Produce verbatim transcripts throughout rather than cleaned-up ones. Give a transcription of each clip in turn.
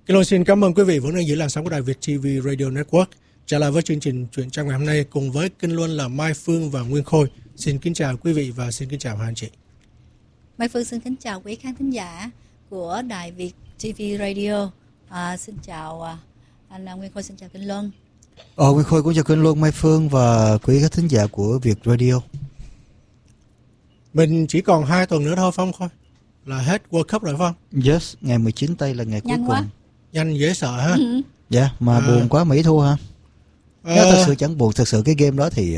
Kinh Luân xin cảm ơn quý vị vẫn đang giữ làn sóng của đài Việt ti vi Radio Network. Trở lại với chương trình Chuyện Tranh ngày hôm nay cùng với Kinh Luân là Mai Phương và Nguyên Khôi. Xin kính chào quý vị và xin kính chào hai anh chị. Mai Phương xin kính chào quý khán thính giả của đài Việt ti vi Radio. À, xin chào à, anh Nguyên Khôi, xin chào Kinh Luân. Ờ, Nguyên Khôi cũng chào Kinh Luân, Mai Phương và quý khán thính giả của Việt Radio. Mình chỉ còn hai tuần nữa thôi phải không Khôi? Là hết World Cup rồi phải không? Yes, ngày mười chín tây là ngày Nhanh cuối quá. cùng. Nhanh dễ sợ ha. Ừ. Dạ, yeah, mà À. buồn quá Mỹ thua ha. Ờ, Nếu thật sự chẳng buồn, thật sự cái game đó thì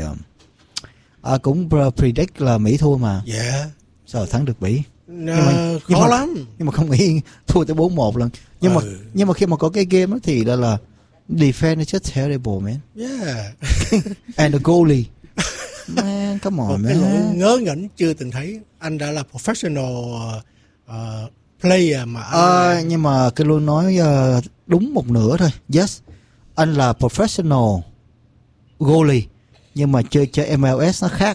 à, cũng predict là Mỹ thua mà. Dạ. Sao thắng được Mỹ? Ờ, mà- nhưng khó mà- lắm. Nhưng mà không nghĩ thua tới bốn một lần. Nhưng Ừ. mà nhưng mà khi mà có cái game đó thì đó là defense is just terrible man. Yeah. And the goalie. Man, come Một on cái lỗi man. ngớ ngẩn chưa từng thấy. Anh đã là professional uh, player mà anh Ờ, lại- nhưng mà cái luôn nói ờ, đúng một nửa thôi. Yes, anh là professional goalie, nhưng mà chơi cho em lờ ét nó khác,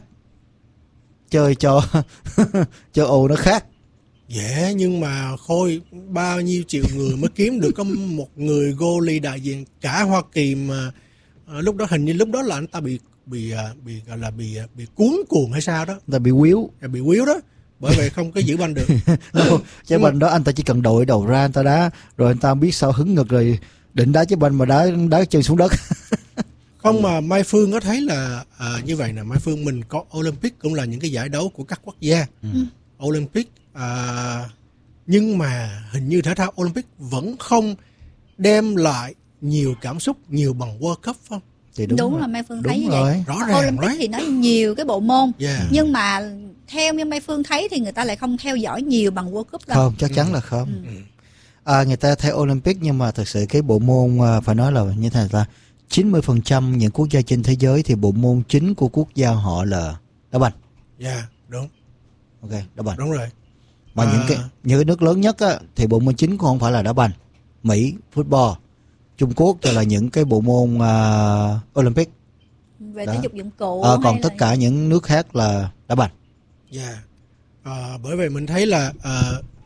chơi cho châu Âu nó khác. Dễ nhưng mà Khôi bao nhiêu triệu người mới kiếm được có một người goalie đại diện cả Hoa Kỳ mà ờ, lúc đó hình như lúc đó là anh ta bị bị ờ, bị gọi là bị bị cuốn cuồng hay sao đó, Người ta bị quýu. bị quýu đó, bởi vậy không có giữ banh được. Đâu, trái Nhưng mà- banh đó anh ta chỉ cần đội đầu ra anh ta đá, rồi anh ta biết sao hứng ngực rồi định đá trái banh mà đá đá chân xuống đất. Không mà Mai Phương có thấy là à, như vậy nè, Mai Phương mình có Olympic cũng là những cái giải đấu của các quốc gia. Ừ. Olympic à, nhưng mà hình như thể thao Olympic vẫn không đem lại nhiều cảm xúc nhiều bằng World Cup phải không? Thì Đúng, đúng, rồi. là Mai Phương Đúng thấy như rồi. vậy. Rõ ràng Olympic đấy. thì nó nhiều cái bộ môn, Yeah. nhưng mà theo như Mai Phương thấy thì người ta lại không theo dõi nhiều bằng World Cup đâu. Không, chắc chắn là không. Ừ. À, người ta theo Olympic nhưng mà thật sự cái bộ môn à, phải nói là như thế này ta, chín mươi phần trăm những quốc gia trên thế giới thì bộ môn chính của quốc gia họ là đá banh. Yeah, đúng, Ok, đá banh. đúng rồi. Mà À. những cái những cái nước lớn nhất á, thì bộ môn chính cũng không phải là đá banh. Mỹ, football, Trung Quốc thì là những cái bộ môn à, Olympic. Về Đó. thể dục dụng cụ. À, còn hay tất là- dạ. cả những nước khác là đá banh. Yeah. À, bởi vậy mình thấy là à,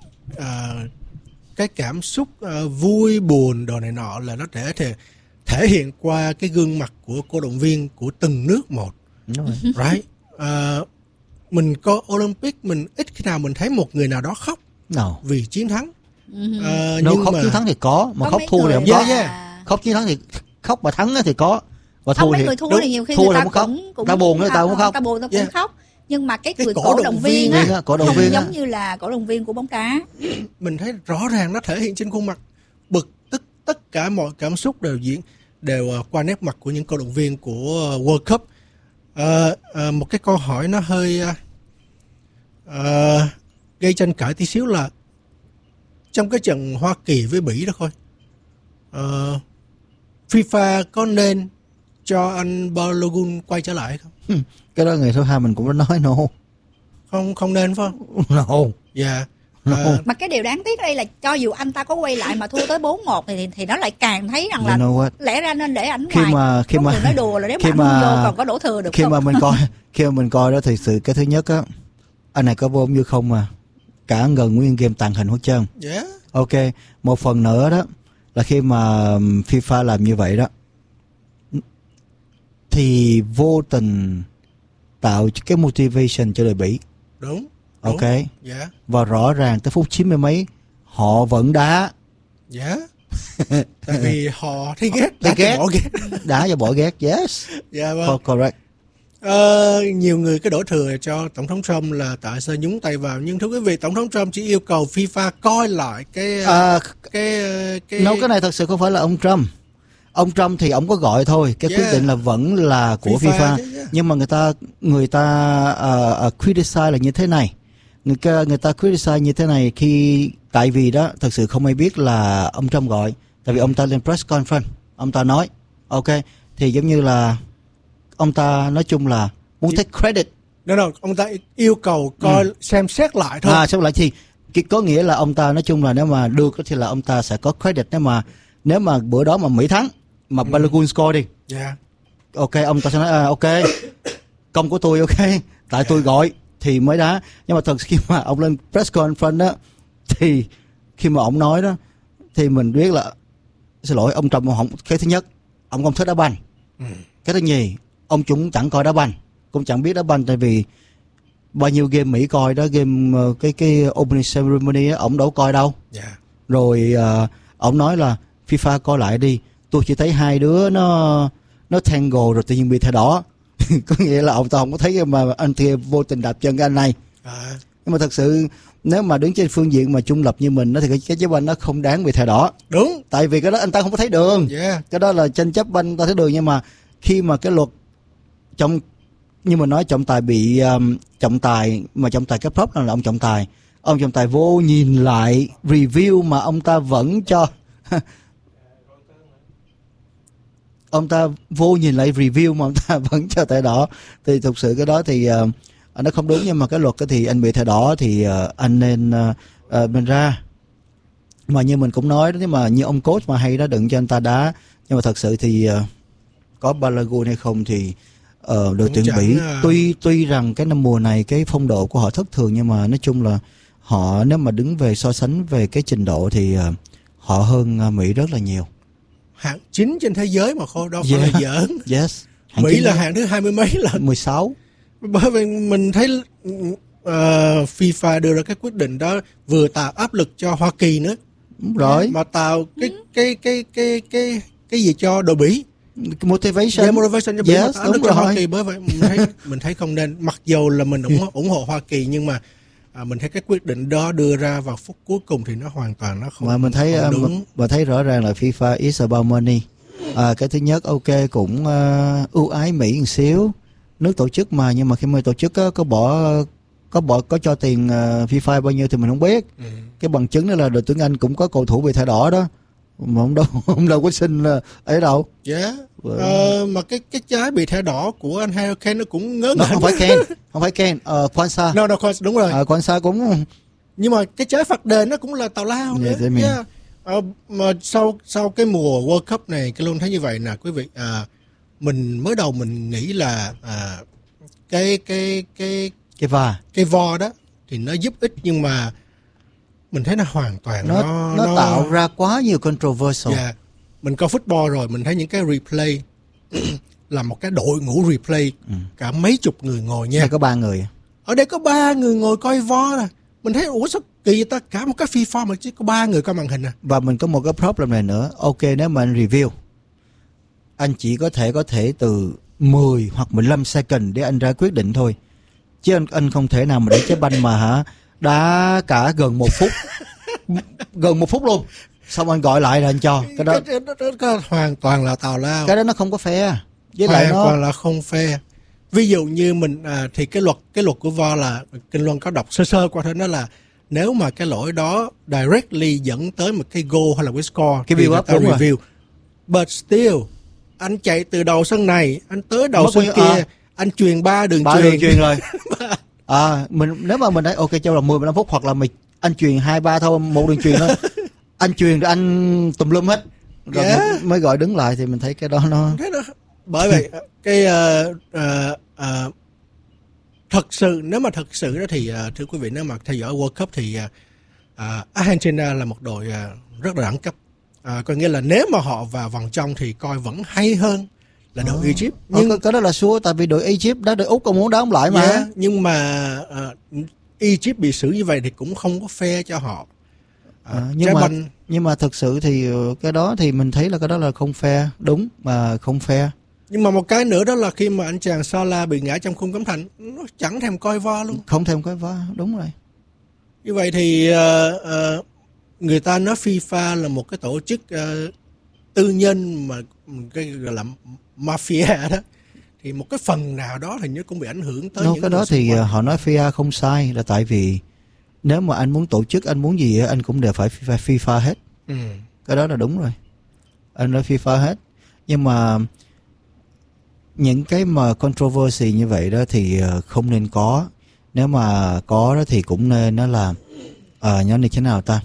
à, cái cảm xúc à, vui buồn đồ này nọ là nó thể thể thể hiện qua cái gương mặt của cổ động viên của từng nước một. Đúng rồi. Right? À, mình có Olympic mình ít khi nào mình thấy một người nào đó khóc No. vì chiến thắng. Ừ. À, Nếu nhưng khóc mà chiến thắng thì có, mà Có khóc mấy thua thì người không Yeah, có. mà- yeah. Khóc chiến thắng thì khóc mà thắng á thì có. Và Không, thua mấy thì người thua đúng, thì nhiều khi thua người là ta không khóc. cũng, cũng Ta buồn nữa, ta cũng khóc. ta buồn ta cũng Yeah. khóc. Nhưng mà cái Cái người cổ cổ động động viên viên á, á, cổ động không viên á. giống như là cổ động viên của bóng đá. mình thấy rõ ràng nó thể hiện trên khuôn mặt, bực tức, tất cả mọi cảm xúc đều diễn đều uh, qua nét mặt của những cổ động viên của uh, World Cup. Uh, uh, một cái câu hỏi nó hơi uh, uh, gây tranh cãi tí xíu là trong cái trận Hoa Kỳ với Bỉ đó thôi, uh, FIFA có nên cho anh Balogun quay trở lại không? Cái đó ngày thứ hai mình cũng đã nói no. Không, không nên phải không? No. Dạ. No. Uh, Mà cái điều đáng tiếc ở đây là cho dù anh ta có quay lại mà thua tới bốn một thì thì nó lại càng thấy rằng You là know what? lẽ ra nên để ảnh Khi ngoài. mà khi Có mà người nói đùa là nếu khi mà ảnh mà- không vô còn có đổ thừa được khi không? mà mình coi khi mà mình coi đó thì sự cái thứ nhất á, anh này có vô như không mà cả gần nguyên game tàng hình hết trơn. yeah. Ok, một phần nữa đó là khi mà um, FIFA làm như vậy đó thì vô tình tạo cái motivation cho đội Bỉ. Đúng. Đúng. Ok, Dạ. và rõ ràng tới phút chín mươi mấy họ vẫn đá Dạ. Tại vì họ thấy ghét, Thấy đã ghét. bỏ ghét. đá và bỏ ghét. Yes, Dạ vâng. correct. Ờ, nhiều người cái đổ thừa cho Tổng thống Trump là tại sao nhúng tay vào, nhưng thưa quý vị, Tổng thống Trump chỉ yêu cầu FIFA coi lại cái À, cái cái Nói cái này thật sự không phải là ông Trump. Ông Trump thì ông có gọi thôi, cái Yeah. quyết định là vẫn là của FIFA FIFA. chứ, yeah. Nhưng mà người ta người ta uh, uh, criticize là như thế này. Người ta người ta criticize như thế này khi tại vì đó thật sự không ai biết là ông Trump gọi, tại vì ông ta lên press conference, ông ta nói, ok, thì giống như là ông ta nói chung là muốn take credit. Đâu đâu, ông ta yêu cầu coi Ừ. xem xét lại thôi. À, xong lại thì cái- có nghĩa là ông ta nói chung là nếu mà được thì là ông ta sẽ có credit, nếu mà nếu mà bữa đó mà Mỹ thắng mà Balogun score đi, Dạ. ok, ông ta sẽ nói à, ok, công của tôi, ok, tại tôi gọi thì mới đá. Nhưng mà thật khi mà ông lên press conference đó thì khi mà ông nói đó thì mình biết là xin lỗi ông Trump không, cái thứ nhất ông không thích đá banh, Ừ. cái thứ nhì ông cũng chẳng coi đá banh, cũng chẳng biết đá banh, tại vì bao nhiêu game Mỹ coi đó, game ờ, cái cái opening ceremony á, ông đâu coi đâu. Dạ. Rồi ờ, ông nói là FIFA coi lại đi, tôi chỉ thấy hai đứa nó nó tango rồi tự nhiên bị thẻ đỏ. Có nghĩa là ông ta không có thấy mà anh kia vô tình đạp chân cái anh này. À, Nhưng mà thật sự nếu mà đứng trên phương diện mà trung lập như mình đó, thì cái cái trái banh nó không đáng bị thẻ đỏ, đúng. tại vì cái đó anh ta không có thấy đường. Yeah. Cái đó là tranh chấp banh ta thấy đường, nhưng mà khi mà cái luật trọng, như mà nói trọng tài bị um, trọng tài mà trọng tài cái prop là ông trọng tài, ông trọng tài vô nhìn lại review mà ông ta vẫn cho ông ta vô nhìn lại review mà ông ta vẫn cho thẻ đỏ, thì thực sự cái đó thì uh, nó không đúng. Nhưng mà cái luật cái thì anh bị thẻ đỏ thì uh, anh nên uh, uh, mình ra. Mà như mình cũng nói đó, nhưng mà như ông coach mà hay đó, đừng cho anh ta đá. Nhưng mà thật sự thì uh, có Balogun hay không thì uh, đội Cũng tuyển chẳng, Bỉ uh, tuy tuy rằng cái năm mùa này cái phong độ của họ thất thường, nhưng mà nói chung là họ nếu mà đứng về so sánh về cái trình độ thì uh, họ hơn uh, Mỹ rất là nhiều. Hạng chín trên thế giới mà không đâu phải Yeah. là giỡn. Yes. Hạng Mỹ chín là đó. hạng thứ hai mươi mấy lần. mười sáu. Bởi vì mình thấy uh, FIFA đưa ra cái quyết định đó vừa tạo áp lực cho Hoa Kỳ nữa, Đúng rồi. mà tạo cái cái cái cái cái cái gì cho đội Bỉ, Motivation. yeah, motivation cho Bỉ, Yes, mà tạo áp lực đúng cho Hoa rồi. Kỳ. Bởi vậy mình thấy mình thấy không nên, mặc dù là mình ủng hộ, ủng hộ Hoa Kỳ, nhưng mà à, mình thấy cái quyết định đó đưa ra vào phút cuối cùng thì nó hoàn toàn nó không, Mà mình thấy không uh, đúng. mà, mà thấy rõ ràng là FIFA is about money. À, cái thứ nhất ok cũng uh, ưu ái Mỹ một xíu, nước tổ chức mà, nhưng mà khi mà tổ chức có, có bỏ có bỏ có cho tiền uh, FIFA bao nhiêu thì mình không biết. Ừ. Cái bằng chứng đó là đội tuyển Anh cũng có cầu thủ bị thẻ đỏ đó, mà không đâu không đâu có xin là ấy đâu. Yeah. Well. Ờ, mà cái cái trái bị thẻ đỏ của anh Harry Kane nó cũng ngớ Nó ngẩn. không phải Ken, không phải Ken, uh, Kwanzaa. No, no, đúng rồi. À, Kwanzaa cũng Nhưng mà cái trái phạt đền nó cũng là tào lao nữa. Yeah, I mean. Yeah. Ờ, mà sau sau cái mùa World Cup này, cái luôn thấy như vậy nè quý vị. À, mình mới đầu mình nghĩ là à, cái cái cái cái va. cái vê a rờ đó thì nó giúp ích, nhưng mà mình thấy nó hoàn toàn Nó, nó nó tạo ra quá nhiều controversial. Yeah. Mình coi football rồi mình thấy những cái replay là một cái đội ngũ replay, Ừ. cả mấy chục người ngồi nha. Đây có ba người. Ở đây có ba người ngồi coi vê a rờ nè. Mình thấy ủa sao kỳ vậy ta, cả một cái FIFA mà chỉ có ba người coi màn hình à. Và mình có một cái problem này nữa. Ok, nếu mà anh review, anh chỉ có thể có thể từ mười hoặc mười lăm second để anh ra quyết định thôi. Chứ anh, anh không thể nào mà để trái banh mà hả đá cả gần một phút gần một phút luôn, xong anh gọi lại là anh cho cái đó. Cái, cái, cái, cái hoàn toàn là tào lao. Cái đó nó không có fair. Với Hoàn lại nó toàn là không fair. Ví dụ như mình à, thì cái luật cái luật của vê a rờ là Kinh Luân có đọc sơ sơ qua thôi, nó là nếu mà cái lỗi đó directly dẫn tới một cái goal hay là cái score Cái thì build người up, ta đúng rồi. review. But still, anh chạy từ đầu sân này, anh tới đầu Mất sân bao kia, nhiêu- à. anh truyền ba đường ba truyền. đường truyền rồi. À, mình nếu mà mình thấy ok cho là mười mười lăm phút, hoặc là mình anh truyền hai ba thôi, một đường truyền thôi. Anh truyền rồi anh tùm lum hết. Rồi Yeah. mới, mới gọi đứng lại thì mình thấy cái đó nó Thế đó. Bởi vậy cái uh, uh, uh, thật sự nếu mà thật sự đó thì uh, thưa quý vị, nếu mà theo dõi World Cup thì uh, uh, Argentina là một đội uh, rất là đẳng cấp. Uh, có nghĩa là nếu mà họ vào vòng trong thì coi vẫn hay hơn là đội Ờ. Egypt. nhưng Nhưng cái, cái đó là xua, tại vì đội Egypt đó, đội Úc còn muốn đá ông lại mà. yeah, nhưng mà uh, Egypt bị xử như vậy thì cũng không có fair cho họ. Uh, À, nhưng trái mà banh nhưng mà thực sự thì ờ, cái đó thì mình thấy là cái đó là không fair, đúng mà không fair. nhưng mà một cái nữa đó là khi mà anh chàng Salah bị ngã trong khung cấm thành, nó chẳng thèm coi vê a rờ luôn. Không thêm cái vá, đúng rồi. Như vậy thì uh, uh, người ta nói FIFA là một cái tổ chức uh, tư nhân mà cái gọi là mafia đó, thì một cái phần nào đó thì nó cũng bị ảnh hưởng tới Đâu, những cái người đó xung thì quanh. ờ, họ nói FIFA không sai, là tại vì nếu mà anh muốn tổ chức, anh muốn gì á, anh cũng đều phải FIFA, FIFA hết. Ừ. Cái đó là đúng rồi, anh nói FIFA hết. Nhưng mà những cái mà controversy như vậy đó thì ờ, không nên có. Nếu mà có đó thì cũng nên nó là ờ uh, như thế nào ta,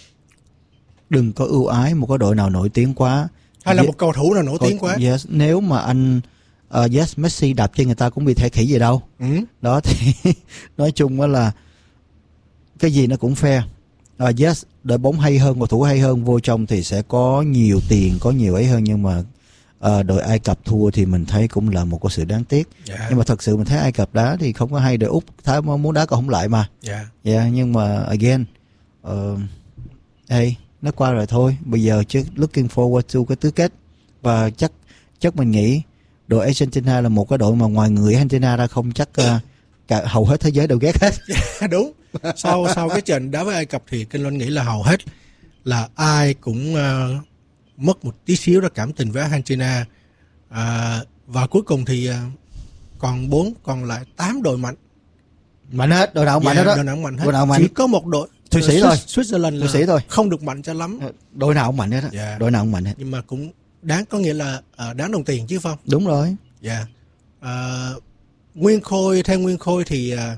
đừng có ưu ái một cái đội nào nổi tiếng quá, Hay là Ye- một cầu thủ nào nổi tiếng quá. Yes, nếu mà anh uh, yes Messi đạp trên người ta cũng bị thể khỉ gì đâu. Ừ. Đó thì nói chung á là cái gì nó cũng fair. Uh, yes, đội bóng hay hơn, cầu thủ hay hơn vô trong thì sẽ có nhiều tiền, có nhiều ấy hơn, nhưng mà uh, đội Ai Cập thua thì mình thấy cũng là một cái sự đáng tiếc. Yeah. Nhưng mà thật sự mình thấy Ai Cập đá thì không có hay, đội Úc thái muốn đá còn không lại mà. Yeah. Yeah, nhưng mà again, uh, hey, nó qua rồi thôi. Bây giờ chứ looking forward to cái tứ kết, và chắc chắc mình nghĩ đội Argentina là một cái đội mà ngoài người Argentina ra không chắc uh, cả hầu hết thế giới đều ghét hết. Yeah, đúng. Sau sau cái trận đá với Ai Cập thì Kinh Luân nghĩ là hầu hết là ai cũng uh, mất một tí xíu đó cảm tình với Argentina, uh, và cuối cùng thì uh, còn bốn còn lại tám đội mạnh. Mạnh hết, đội nào cũng mạnh Yeah, hết đó. đội nào cũng mạnh hết. Đội nào mạnh. Chỉ có một đội Thụy Sĩ uh, thôi. Switzerland là Thụy Sĩ thôi. không được mạnh cho lắm. Đội nào cũng mạnh hết á. Yeah. Đội nào cũng mạnh hết. Nhưng mà cũng đáng, có nghĩa là uh, đáng đồng tiền chứ không? Đúng rồi. Dạ. Yeah. Uh, Nguyên Khôi, theo Nguyên Khôi thì uh,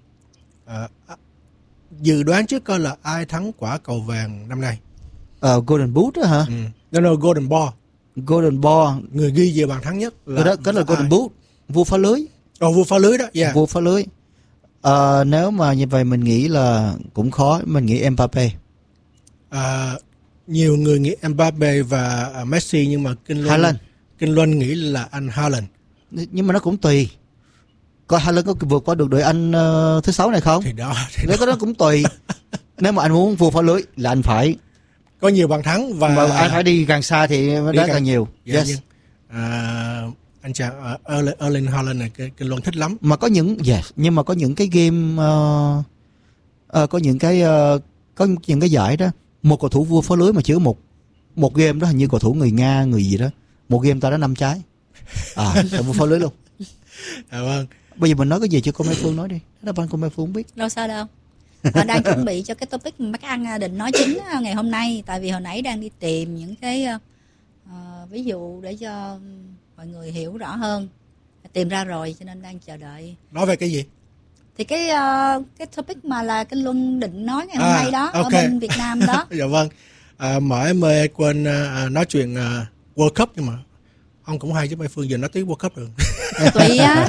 uh, dự đoán trước coi là ai thắng quả cầu vàng năm nay. Uh, Golden Boot đó hả? Ừ. No, no, Golden Ball. Golden Ball. Người ghi về bàn thắng nhất là Cái đó, cái là Golden Boot. Vua phá lưới. Ồ, vua phá lưới đó. Yeah. Vua phá lưới. Uh, nếu mà như vậy mình nghĩ là cũng khó. Mình nghĩ Mbappe. Uh, nhiều người nghĩ Mbappe và uh, Messi, nhưng mà Kinh Luân Haaland. Kinh Luân nghĩ là anh Haaland. Nhưng mà nó cũng tùy. Coi Haaland có vượt qua được đội Anh uh, thứ sáu này không? Thì đó. Thì Nếu đó. cái đó cũng tùy. Nếu mà anh muốn vua phá lưới là anh phải Có nhiều bàn thắng và mà anh phải đi càng xa thì đá càng, càng nhiều. Dạ, Yes. nhưng, uh, anh chàng uh, Erling, Erling Haaland này Kinh Luân thích lắm. Mà có những yes, nhưng mà có những cái game uh, uh, có những cái uh, có những cái giải đó, một cầu thủ vua phá lưới mà chỉ có một một game đó, hình như cầu thủ người Nga người gì đó, một game ta đã năm trái. À, là vua phá lưới luôn. À, vâng. Bây giờ mình nói cái gì cho cô Mai Phương nói đi. Nó ban cô Mai Phương không biết. Đâu sao đâu. Họ đang chuẩn bị cho cái topic mà bác Ăn định nói chính ngày hôm nay, tại vì hồi nãy đang đi tìm những cái uh, ví dụ để cho mọi người hiểu rõ hơn. Tìm ra rồi cho nên đang chờ đợi. Nói về cái gì? Thì cái uh, cái topic mà là Kinh Luân định nói ngày hôm À, nay đó, okay. ở bên Việt Nam đó. Dạ vâng. À, mở mê quên uh, nói chuyện uh, World Cup, nhưng mà ông cũng hay chứ Mai Phương giờ nói tiếng World Cup được. Tùy á.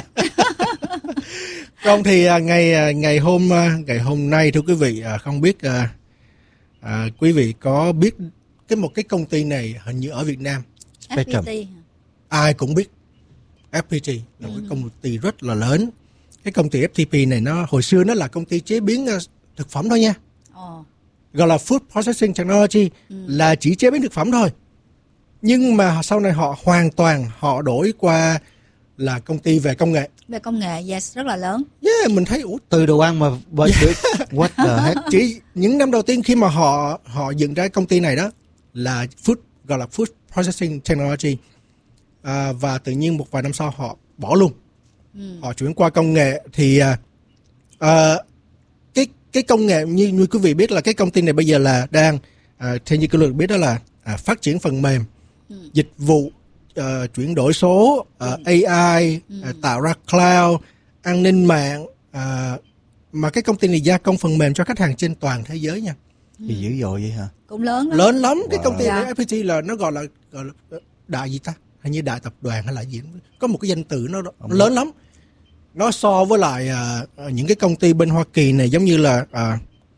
Còn thì uh, ngày uh, ngày hôm uh, ngày hôm nay thưa quý vị, uh, không biết uh, uh, quý vị có biết cái một cái công ty này hình như ở Việt Nam ép pê tê. ai cũng biết. ép pê tê là một cái công ty rất là lớn. Cái công ty ép pê tê này nó hồi xưa nó là công ty chế biến uh, thực phẩm thôi nha. Ồ. Gọi là Food Processing Technology, ừ. là chỉ chế biến thực phẩm thôi. Nhưng mà sau này họ hoàn toàn họ đổi qua là công ty về công nghệ. Về công nghệ, yes, rất là lớn. Yeah, mình thấy ủa, Từ đồ ăn mà bởi yeah. What the heck? Chỉ những năm đầu tiên khi mà họ họ dựng ra công ty này đó là food, gọi là Food Processing Technology, à, và tự nhiên một vài năm sau họ bỏ luôn. Ừ. Họ chuyển qua công nghệ thì à, à, cái cái công nghệ như như quý vị biết là cái công ty này bây giờ là đang à, theo như quý vị biết đó là à, phát triển phần mềm, ừ. dịch vụ, uh, chuyển đổi số, uh, ừ. a i, ừ. uh, tạo ra cloud, an ninh mạng, uh, mà cái công ty này gia công phần mềm cho khách hàng trên toàn thế giới nha. Thì dữ dội vậy hả? Cũng lớn lắm. Lớn lắm. Wow. Cái công ty dạ. này ép pê tê là nó gọi là, gọi là đại gì ta? Hình như đại tập đoàn hay là gì? Có một cái danh từ nó Ông lớn đó. lắm. Nó so với lại uh, những cái công ty bên Hoa Kỳ này giống như là uh,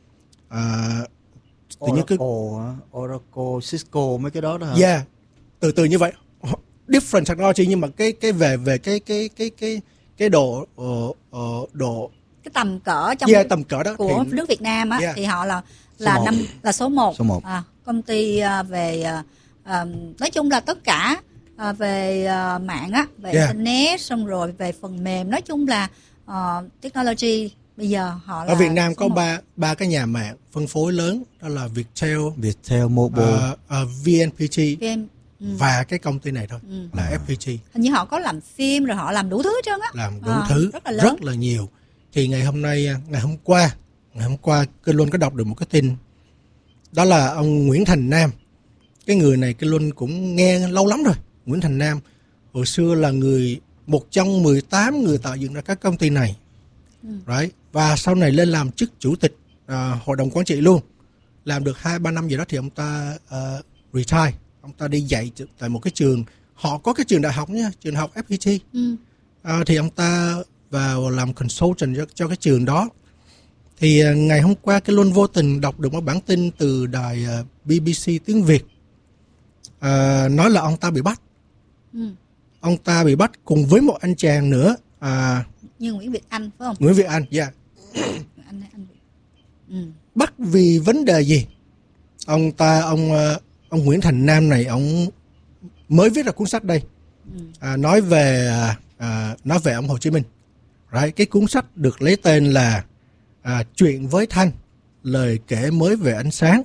uh, Oracle, cái... Oracle, Cisco mấy cái đó đó hả? Yeah, từ từ như vậy, different technology, nhưng mà cái cái về về cái cái cái cái cái độ uh, uh, độ cái tầm cỡ trong yeah, tầm cỡ đó của thì... nước Việt Nam á, yeah. thì họ là là số năm là số một. Số một. À, công ty uh, về uh, uh, nói chung là tất cả uh, về uh, mạng á, về yeah. internet, xong rồi về phần mềm, nói chung là uh, technology. Bây giờ họ là ở Việt Nam có một. ba ba cái nhà mạng phân phối lớn, đó là Viettel, Viettel Mobile, uh, uh, vê en pê tê Vn, ừ. và cái công ty này thôi, ừ. là à. ép pê tê. Hình như họ có làm phim rồi họ làm đủ thứ hết trơn á. Làm đủ à, thứ rất là, lớn. rất là nhiều. Thì ngày hôm nay, ngày hôm qua, ngày hôm qua Kinh Luân có đọc được một cái tin, đó là ông Nguyễn Thành Nam. Cái người này Kinh Luân cũng nghe lâu lắm rồi. Nguyễn Thành Nam hồi xưa là người một trong mười tám người tạo dựng ra các công ty này, ừ. right? Và sau này lên làm chức chủ tịch uh, hội đồng quản trị luôn. Làm được hai ba năm gì đó thì ông ta uh, retire. Ông ta đi dạy tại một cái trường, họ có cái trường đại học nha, trường đại học ép pê tê. Ừ. Uh, thì ông ta vào làm consultant cho, cho cái trường đó. Thì uh, ngày hôm qua cái luôn vô tình đọc được một bản tin từ đài uh, bê bê xê tiếng Việt uh, nói là ông ta bị bắt. Ừ. Ông ta bị bắt cùng với một anh chàng nữa, uh, Như Nguyễn Việt Anh phải không? Nguyễn Việt Anh, dạ. Yeah. Anh, anh... Ừ. Bắt vì vấn đề gì? Ông ta, ông uh, ông Nguyễn Thành Nam này, ông mới viết ra cuốn sách đây, Ừ. à, nói về à, nói về ông Hồ Chí Minh. Right. Cái cuốn sách được lấy tên là à, Chuyện với Thanh, lời kể mới về ánh sáng.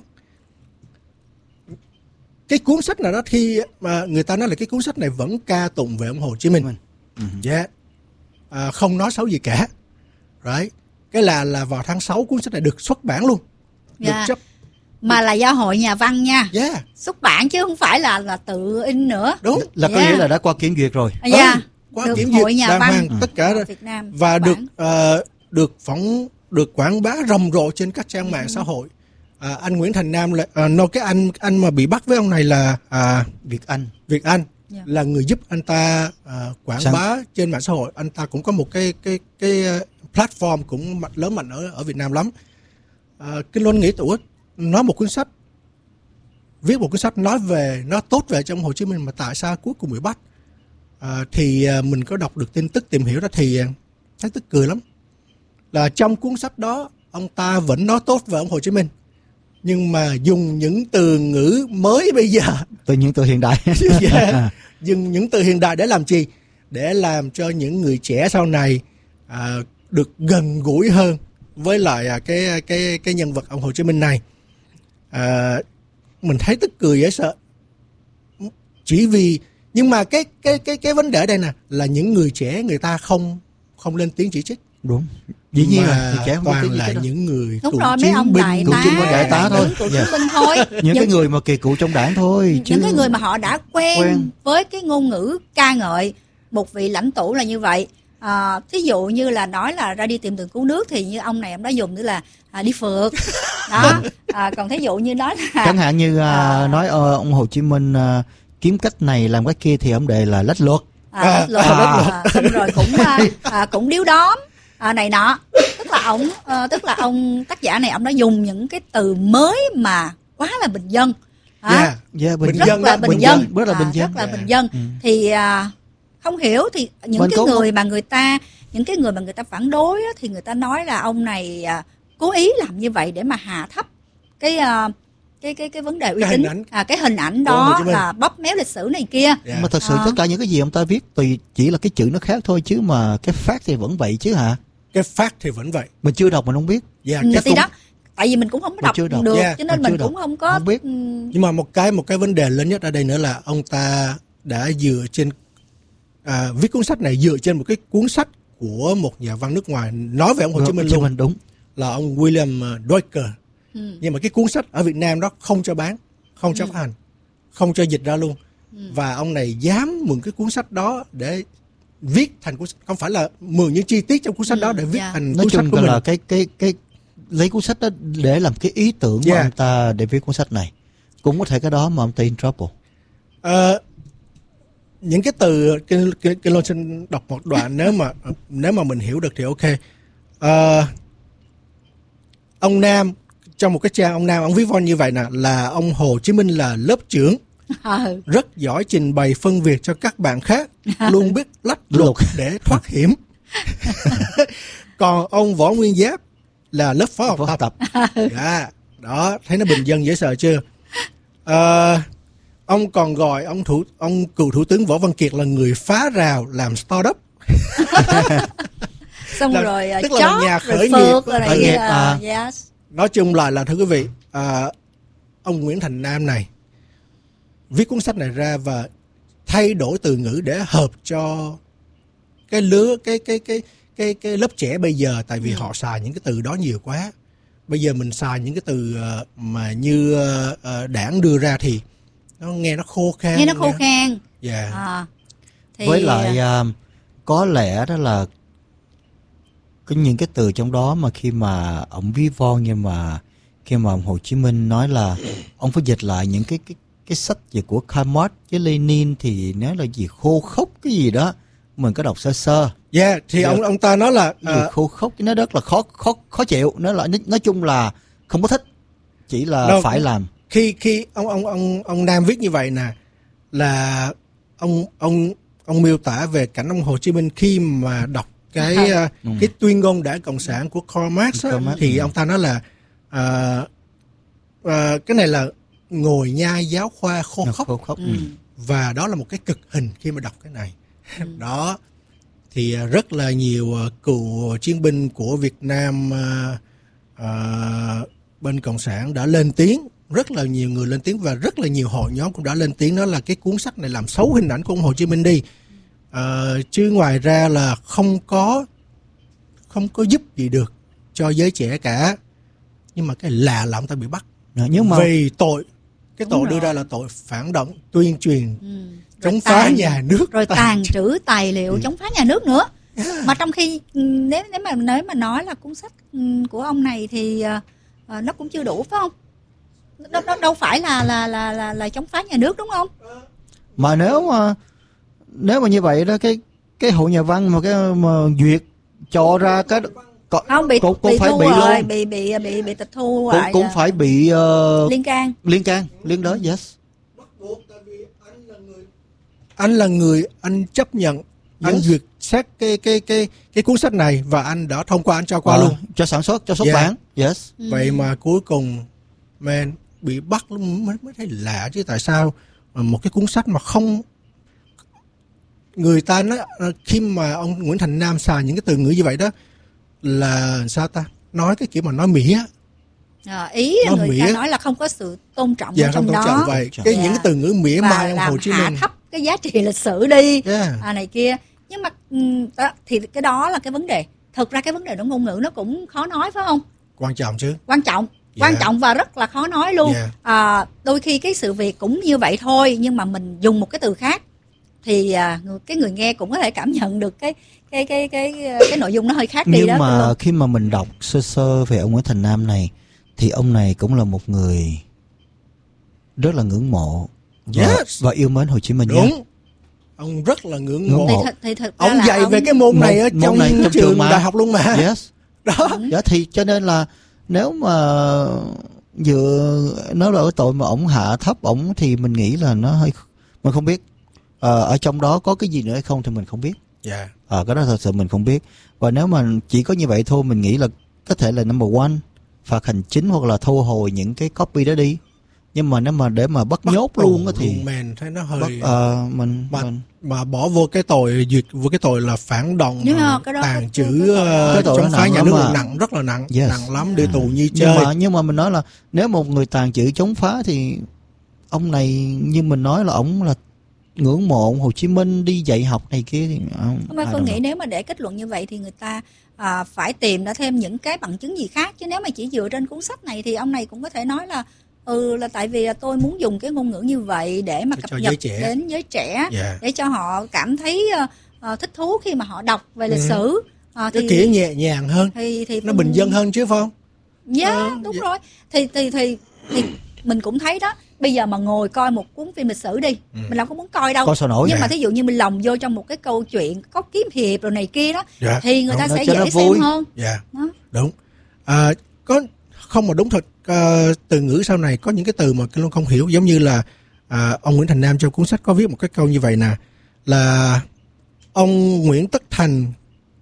Cái cuốn sách này đó, khi mà người ta nói là cái cuốn sách này vẫn ca tụng về ông Hồ Chí Minh, yeah. à, không nói xấu gì cả. Right. Cái là là vào tháng sáu cuốn sách này được xuất bản luôn, được Yeah. chấp. Mà là do Hội Nhà văn nha, Yeah. xuất bản chứ không phải là là tự in nữa. Đúng. Là có Yeah. nghĩa là đã qua kiểm duyệt rồi. À, yeah. Ừ, qua Được kiểm Hội duyệt Nhà đàng văn hoàng, tất cả ở đó. Việt Nam Và xuất được bản. uh, được phỏng được quảng bá rầm rộ trên các trang mạng xã hội. À, anh Nguyễn Thành Nam là uh, no, cái anh anh mà bị bắt với ông này là uh, Việt Anh. Việt Anh, Yeah. là người giúp anh ta uh, quảng Sáng. bá trên mạng xã hội. Anh ta cũng có một cái cái cái uh, platform cũng mạnh, lớn mạnh ở ở Việt Nam lắm. Uh, Kinh Luân nghĩ tụi nói một cuốn sách, viết một cuốn sách nói về nó tốt về trong Hồ Chí Minh mà tại sao cuối cùng bị bắt. À, thì à, mình có đọc được tin tức, tìm hiểu đó thì à, thấy tức cười lắm. Là trong cuốn sách đó ông ta vẫn nói tốt về ông Hồ Chí Minh, nhưng mà dùng những từ ngữ mới bây giờ. Từ những từ hiện đại. Yeah. Dùng những từ hiện đại để làm chi? Để làm cho những người trẻ sau này à, được gần gũi hơn với lại à, cái cái cái nhân vật ông Hồ Chí Minh này. À, mình thấy tức cười dễ sợ. Chỉ vì nhưng mà cái cái cái cái vấn đề đây nè là những người trẻ người ta không không lên tiếng chỉ trích. Đúng. Dĩ nhiên mà là người trẻ không có toàn tiếng là gì đó. những người Đúng cựu rồi, mấy chiến ông binh, đại cựu tá, chiến binh đại tá thôi. cựu Dạ. chiến binh thôi. Những cái người mà kỳ cựu trong đảng thôi. Chứ... Những cái người mà họ đã quen, Quen. với cái ngôn ngữ ca ngợi một vị lãnh tụ là như vậy. À, thí dụ như là nói là ra đi tìm đường cứu nước thì như ông này ông đã dùng nữa là à, đi phượt đó. À, còn thí dụ như nói là Chẳng hạn như à, à, nói ờ, ông Hồ Chí Minh à, kiếm cách này làm cách kia thì ông đề là lách luật. à, đất luật, à. à, xong rồi cũng à, à, cũng điếu đóm à, này nọ, tức là ông à, tức là ông tác giả này ông đã dùng những cái từ mới mà quá là bình dân. À, Yeah. Yeah, bình, Bình rất dân là đó, bình bình dân, dân, rất là bình à, dân. rất là Yeah. bình dân. Ừ. Thì à, không hiểu thì những Mình cái cũng người không- mà người ta những cái người mà người ta phản đối á, thì người ta nói là ông này à, cố ý làm như vậy để mà hạ thấp cái à, cái cái cái vấn đề uy Cái tín, hình ảnh à, cái hình ảnh của Hồ đó Chí Minh. là bóp méo lịch sử này kia. Yeah. Mà thật sự À. tất cả những cái gì ông ta viết tùy chỉ là cái chữ nó khác thôi, chứ mà cái phát thì vẫn vậy chứ hả? Cái fact thì vẫn vậy. Mình chưa đọc mình không biết. Yeah, Ừ, cái thì cung- đó, tại vì mình cũng không có Mình đọc chưa đọc. được, Yeah, cho nên mình mình chưa cũng đọc. không có Không biết. ừm, Nhưng mà một cái một cái vấn đề lớn nhất ở đây nữa là ông ta đã dựa trên à, viết cuốn sách này dựa trên một cái cuốn sách của một nhà văn nước ngoài nói về ông Hồ Chí Minh luôn, đúng. là ông William Duyker. ừ. Nhưng mà cái cuốn sách ở Việt Nam đó không cho bán, không cho phát hành, không cho dịch ra luôn. Và ông này dám mượn cái cuốn sách đó để viết thành cuốn sách, không phải là mượn những chi tiết trong cuốn sách đó để viết yeah. thành Nói cuốn sách chung của là mình. cái cái cái lấy cuốn sách đó để làm cái ý tưởng của Yeah. ông ta để viết cuốn sách này. Cũng có thể cái đó mà ông ta in trouble. Ờ, những cái từ cái cái, cái Lôn xin đọc một đoạn nếu mà nếu mà mình hiểu được thì ok. Ờ, ông Nam trong một cái trang ông Nam ông viết von như vậy nè, là ông Hồ Chí Minh là lớp trưởng, Ờ, rất giỏi trình bày phân biệt cho các bạn khác, luôn biết lách luật Luật. để thoát hiểm. Còn ông Võ Nguyên Giáp là lớp phó học Phó tập. tập. Dạ, đó, thấy nó bình dân dễ sợ chưa? Ờ, ông còn gọi ông thủ ông cựu thủ tướng Võ Văn Kiệt là người phá rào làm startup. xong Là- rồi tức uh, là chót nhà rồi khởi phượt nghiệp, rồi này khởi kia, nghiệp, à, à. yes. Nói chung lại là thưa quý vị, à, ông Nguyễn Thành Nam này viết cuốn sách này ra và thay đổi từ ngữ để hợp cho cái lứa cái cái cái cái cái lớp trẻ bây giờ, tại vì họ xài những cái từ đó nhiều quá. Bây giờ mình xài những cái từ ờ, mà như ờ, ờ, đảng đưa ra thì nó nghe nó khô khan. Nghe nó khô khan. Dạ. À, thì, Với lại à, có lẽ đó là có những cái từ trong đó mà khi mà ông ví von, nhưng mà khi mà ông Hồ Chí Minh nói là ông phải dịch lại những cái cái cái sách gì của Karl Marx với Lenin thì nói là gì khô khốc cái gì đó, mình có đọc sơ sơ. Yeah, thì Yeah. ông ông ta nói là Nhiều uh, khô khốc, nó rất là khó khó khó chịu. Nó là nói chung là không có thích, chỉ là Đâu. phải làm. khi khi ông ông ông ông Nam viết như vậy nè, là ông ông ông miêu tả về cảnh ông Hồ Chí Minh khi mà đọc cái À. uh, cái tuyên ngôn Đảng Cộng sản của Karl Marx á, Karl Marx, thì ừ. ông ta nói là uh, uh, cái này là ngồi nhai giáo khoa khô Nó khốc, khô khốc. Ừ. Ừ. và đó là một cái cực hình khi mà đọc cái này. Đó thì uh, rất là nhiều uh, cựu chiến binh của Việt Nam uh, uh, bên Cộng sản đã lên tiếng, rất là nhiều người lên tiếng và rất là nhiều hội nhóm cũng đã lên tiếng, đó là cái cuốn sách này làm xấu hình ảnh của ông Hồ Chí Minh đi. Uh, chứ ngoài ra là không có không có giúp gì được cho giới trẻ cả. Nhưng mà cái lạ là ông ta bị bắt Nhưng mà vì tội, cái Đúng tội rồi. đưa ra là tội phản động tuyên truyền Ừ. chống Rồi phá tàn- nhà nước, rồi tàn trữ tài liệu chống phá nhà nước nữa. Mà trong khi ừ, nếu nếu mà nếu mà nói là cuốn sách ừ, của ông này thì ờ, ờ, nó cũng chưa đủ phải không? Nó, nó đâu phải là là là là là chống phá nhà nước đúng không? mà nếu mà nếu mà như vậy đó, cái cái hội nhà văn mà cái mà duyệt cho ra cái có, Không bị cũng, cũng bị phải thu bị rồi, luôn, bị bị bị bị tịch thu cũng, rồi. cũng ờ, phải bị uh, liên can. liên can liên đới. Yes. anh là người anh chấp nhận anh Yes. duyệt xét cái cái cái cái cuốn sách này và anh đã thông qua, anh cho qua Ờ, luôn. cho sản xuất, cho xuất Yeah. bản. Yes. Ừ. Vậy mà cuối cùng man bị bắt luôn, mới mới thấy lạ chứ, tại sao một cái cuốn sách mà không, người ta nói khi mà ông Nguyễn Thành Nam xài những cái từ ngữ như vậy đó là sao ta, nói cái kiểu mà nói mỉa. Ờ, ý Nó người ta mỉa. nói là không có sự tôn trọng Dạ ở không trong tôn đó. trọng vậy. Dạ. Cái những cái từ ngữ mỉa Và mai ông làm Hồ Chí hạ Minh. thấp cái giá trị lịch sử đi. Yeah. À, này kia. Nhưng mà ừm, đó, thì cái đó là cái vấn đề. Thực ra cái vấn đề đó ngôn ngữ nó cũng khó nói phải không? Quan trọng chứ. Quan trọng, Dạ. quan trọng và rất là khó nói luôn. Dạ. À, đôi khi cái sự việc cũng như vậy thôi, nhưng mà mình dùng một cái từ khác thì à, người- cái người nghe cũng có thể cảm nhận được cái cái cái cái cái, cái nội dung nó hơi khác đi Nhưng đó. mà luôn. khi mà mình đọc sơ sơ về ông Nguyễn Thành Nam này thì ông này cũng là một người rất là ngưỡng mộ và, Yes. và yêu mến Hồ Chí Minh nha. Đúng. Ông rất là ngưỡng Ngưỡng mộ. Thì, mộ. thật, thì thực ra Ông là dạy ông, về cái môn này ở Môn- trong, môn này trong trường trường mà. đại học luôn mà. Yes. Đó. Dạ thì cho nên là nếu mà vừa nói là ở tội mà ổng hạ thấp ổng thì mình nghĩ là nó hơi, mình không biết ờ, ở trong đó có cái gì nữa hay không thì mình không biết. Dạ. Ờ cái đó thật sự mình không biết. Và nếu mà chỉ có như vậy thôi, mình nghĩ là có thể là number one phạt hành chính hoặc là thu hồi những cái copy đó đi. Nhưng mà nếu mà để mà bắt, Bắt nhốt tù luôn á thì luôn, man, thấy nó hơi bắt, ờ, mình, mà, mình mà bỏ vô cái tội duyệt vô cái tội là phản động, Nhưng mà rồi cái đó- tàn cái- trữ cái tội đó- cái tội chống nó phá nặng nhà lắm nước mà. là nặng, rất là nặng, Yes. nặng lắm, đi tù như nhưng chơi. mà nhưng mà mình nói là nếu một người tàn trữ chống phá thì ông này như mình nói là ổng là ngưỡng mộ ông Hồ Chí Minh, đi dạy học này kia thì ông, Không, mà I tôi don't nghĩ know. nếu mà để kết luận như vậy thì người ta à, phải tìm ra thêm những cái bằng chứng gì khác, chứ nếu mà chỉ dựa trên cuốn sách này thì ông này cũng có thể nói là ừ là tại vì là tôi muốn dùng cái ngôn ngữ như vậy để mà Cho- cập cho nhật giới trẻ. đến giới trẻ, Dạ. để cho họ cảm thấy ờ, ờ, thích thú khi mà họ đọc về lịch Ừ. sử. Ờ, Cái thì, kiểu nhẹ nhàng hơn, thì thì nó bình dân hơn chứ phải không? Dạ, Ờ, đúng dạ. rồi. Thì thì thì thì mình cũng thấy đó. Bây giờ mà ngồi coi một cuốn phim lịch sử đi, Ừ. mình đâu có muốn coi đâu. Coi sao nổi. Nhưng Dạ. mà thí dụ như mình lồng vô trong một cái câu chuyện có kiếm hiệp rồi này kia đó, Dạ. thì người ta Đúng, sẽ cho nó dễ xem vui. hơn. Dạ. Đó. Đúng. À, có không mà đúng thật, à, từ ngữ sau này có những cái từ mà Kinh Luân không hiểu, giống như là à, ông Nguyễn Thành Nam trong cuốn sách có viết một cái câu như vậy nè, là ông Nguyễn Tất Thành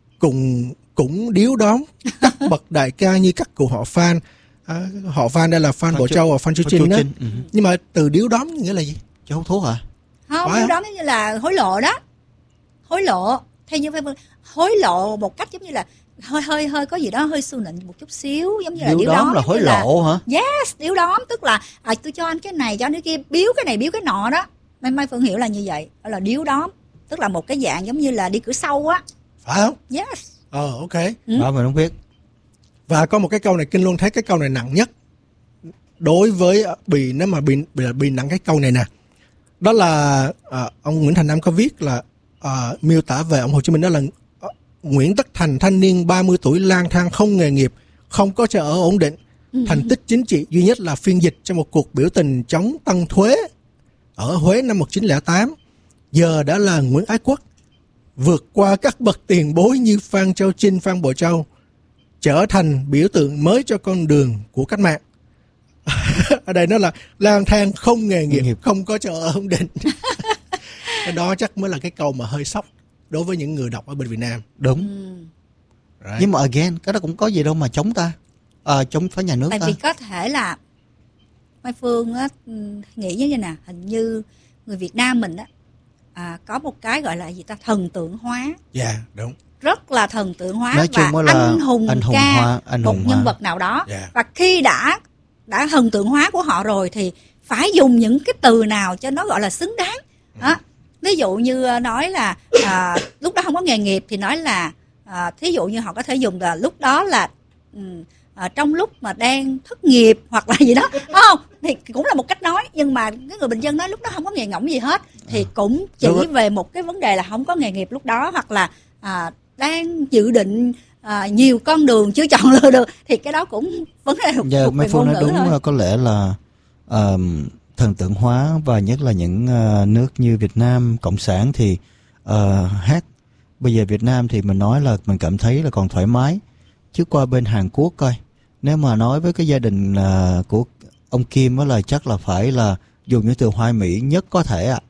cùng cũng điếu đóm các bậc đại ca như các cụ họ Phan. À, họ Phan đây là Phan Phan Bộ Chu- Châu và Phan Chu Phan Trinh Chu đó. Trinh, ừ. Nhưng mà từ điếu đóm nghĩa là gì? Chứ hút thuốc hả? Không, Phải điều không? đó như là hối lộ đó. Hối lộ. Theo như phải hối lộ một cách giống như là hơi hơi hơi có gì đó hơi su nịnh một chút xíu, giống như là Điếu điếu đóm đóm, là giống hối như lộ hả? Yes, điếu đóm tức là à, tôi cho anh cái này cho anh cái kia, biếu cái này biếu cái nọ đó. Mai Mai Phương hiểu là như vậy, đó là điếu đóm, tức là một cái dạng giống như là đi cửa sau á. Phải không? Yes. Ờ, ok. Ừ. Đó mình không biết. Và có một cái câu này Kinh Luân thấy cái câu này nặng nhất đối với bị, nếu mà bị bị, bị nặng cái câu này nè, đó là à, ông Nguyễn Thành Nam có viết là à, miêu tả về ông Hồ Chí Minh, đó là à, Nguyễn Tất Thành, thanh niên ba mươi tuổi lang thang không nghề nghiệp, không có chỗ ở ổn định, thành tích chính trị duy nhất là phiên dịch cho một cuộc biểu tình chống tăng thuế ở Huế năm một nghìn chín trăm lẻ tám, giờ đã là Nguyễn Ái Quốc vượt qua các bậc tiền bối như Phan Châu Trinh, Phan Bội Châu, trở thành biểu tượng mới cho con đường của cách mạng. Ở đây nó là lang thang không nghề nghiệp, nghiệp. không có chỗ ở ổn định. Đó chắc mới là cái câu mà hơi sốc đối với những người đọc ở bên Việt Nam. Đúng. Ừ. Right. Nhưng mà again, cái đó cũng có gì đâu mà chống ta, à, chống phá nhà nước. Tại ta. vì có thể là Mai Phương á, nghĩ như thế nào, hình như người Việt Nam mình á, à, có một cái gọi là gì ta, thần tượng hóa. Dạ, yeah, đúng. Rất là thần tượng hóa. Nói chung và là anh hùng anh hùng ca hóa, anh một hùng nhân hóa. vật nào đó. Yeah. Và khi đã đã thần tượng hóa của họ rồi thì phải dùng những cái từ nào cho nó gọi là xứng đáng. Đó. Ví dụ như nói là à, lúc đó không có nghề nghiệp thì nói là à, thí dụ như họ có thể dùng là lúc đó là um, à, trong lúc mà đang thất nghiệp hoặc là gì đó, không thì cũng là một cách nói, nhưng mà cái người bình dân nói lúc đó không có nghề ngỗng gì hết thì cũng chỉ về một cái vấn đề là không có nghề nghiệp lúc đó, hoặc là à, đang dự định à, nhiều con đường chưa chọn lựa được, thì cái đó cũng vấn đề thuộc Giờ, về Mai Phương ngôn nói ngữ đúng, thôi. có lẽ là uh, thần tượng hóa, và nhất là những uh, nước như Việt Nam cộng sản thì uh, hát bây giờ Việt Nam thì mình nói là mình cảm thấy là còn thoải mái, chứ qua bên Hàn Quốc coi, nếu mà nói với cái gia đình uh, của ông Kim đó là chắc là phải là dùng những từ hoa mỹ nhất có thể ạ. À.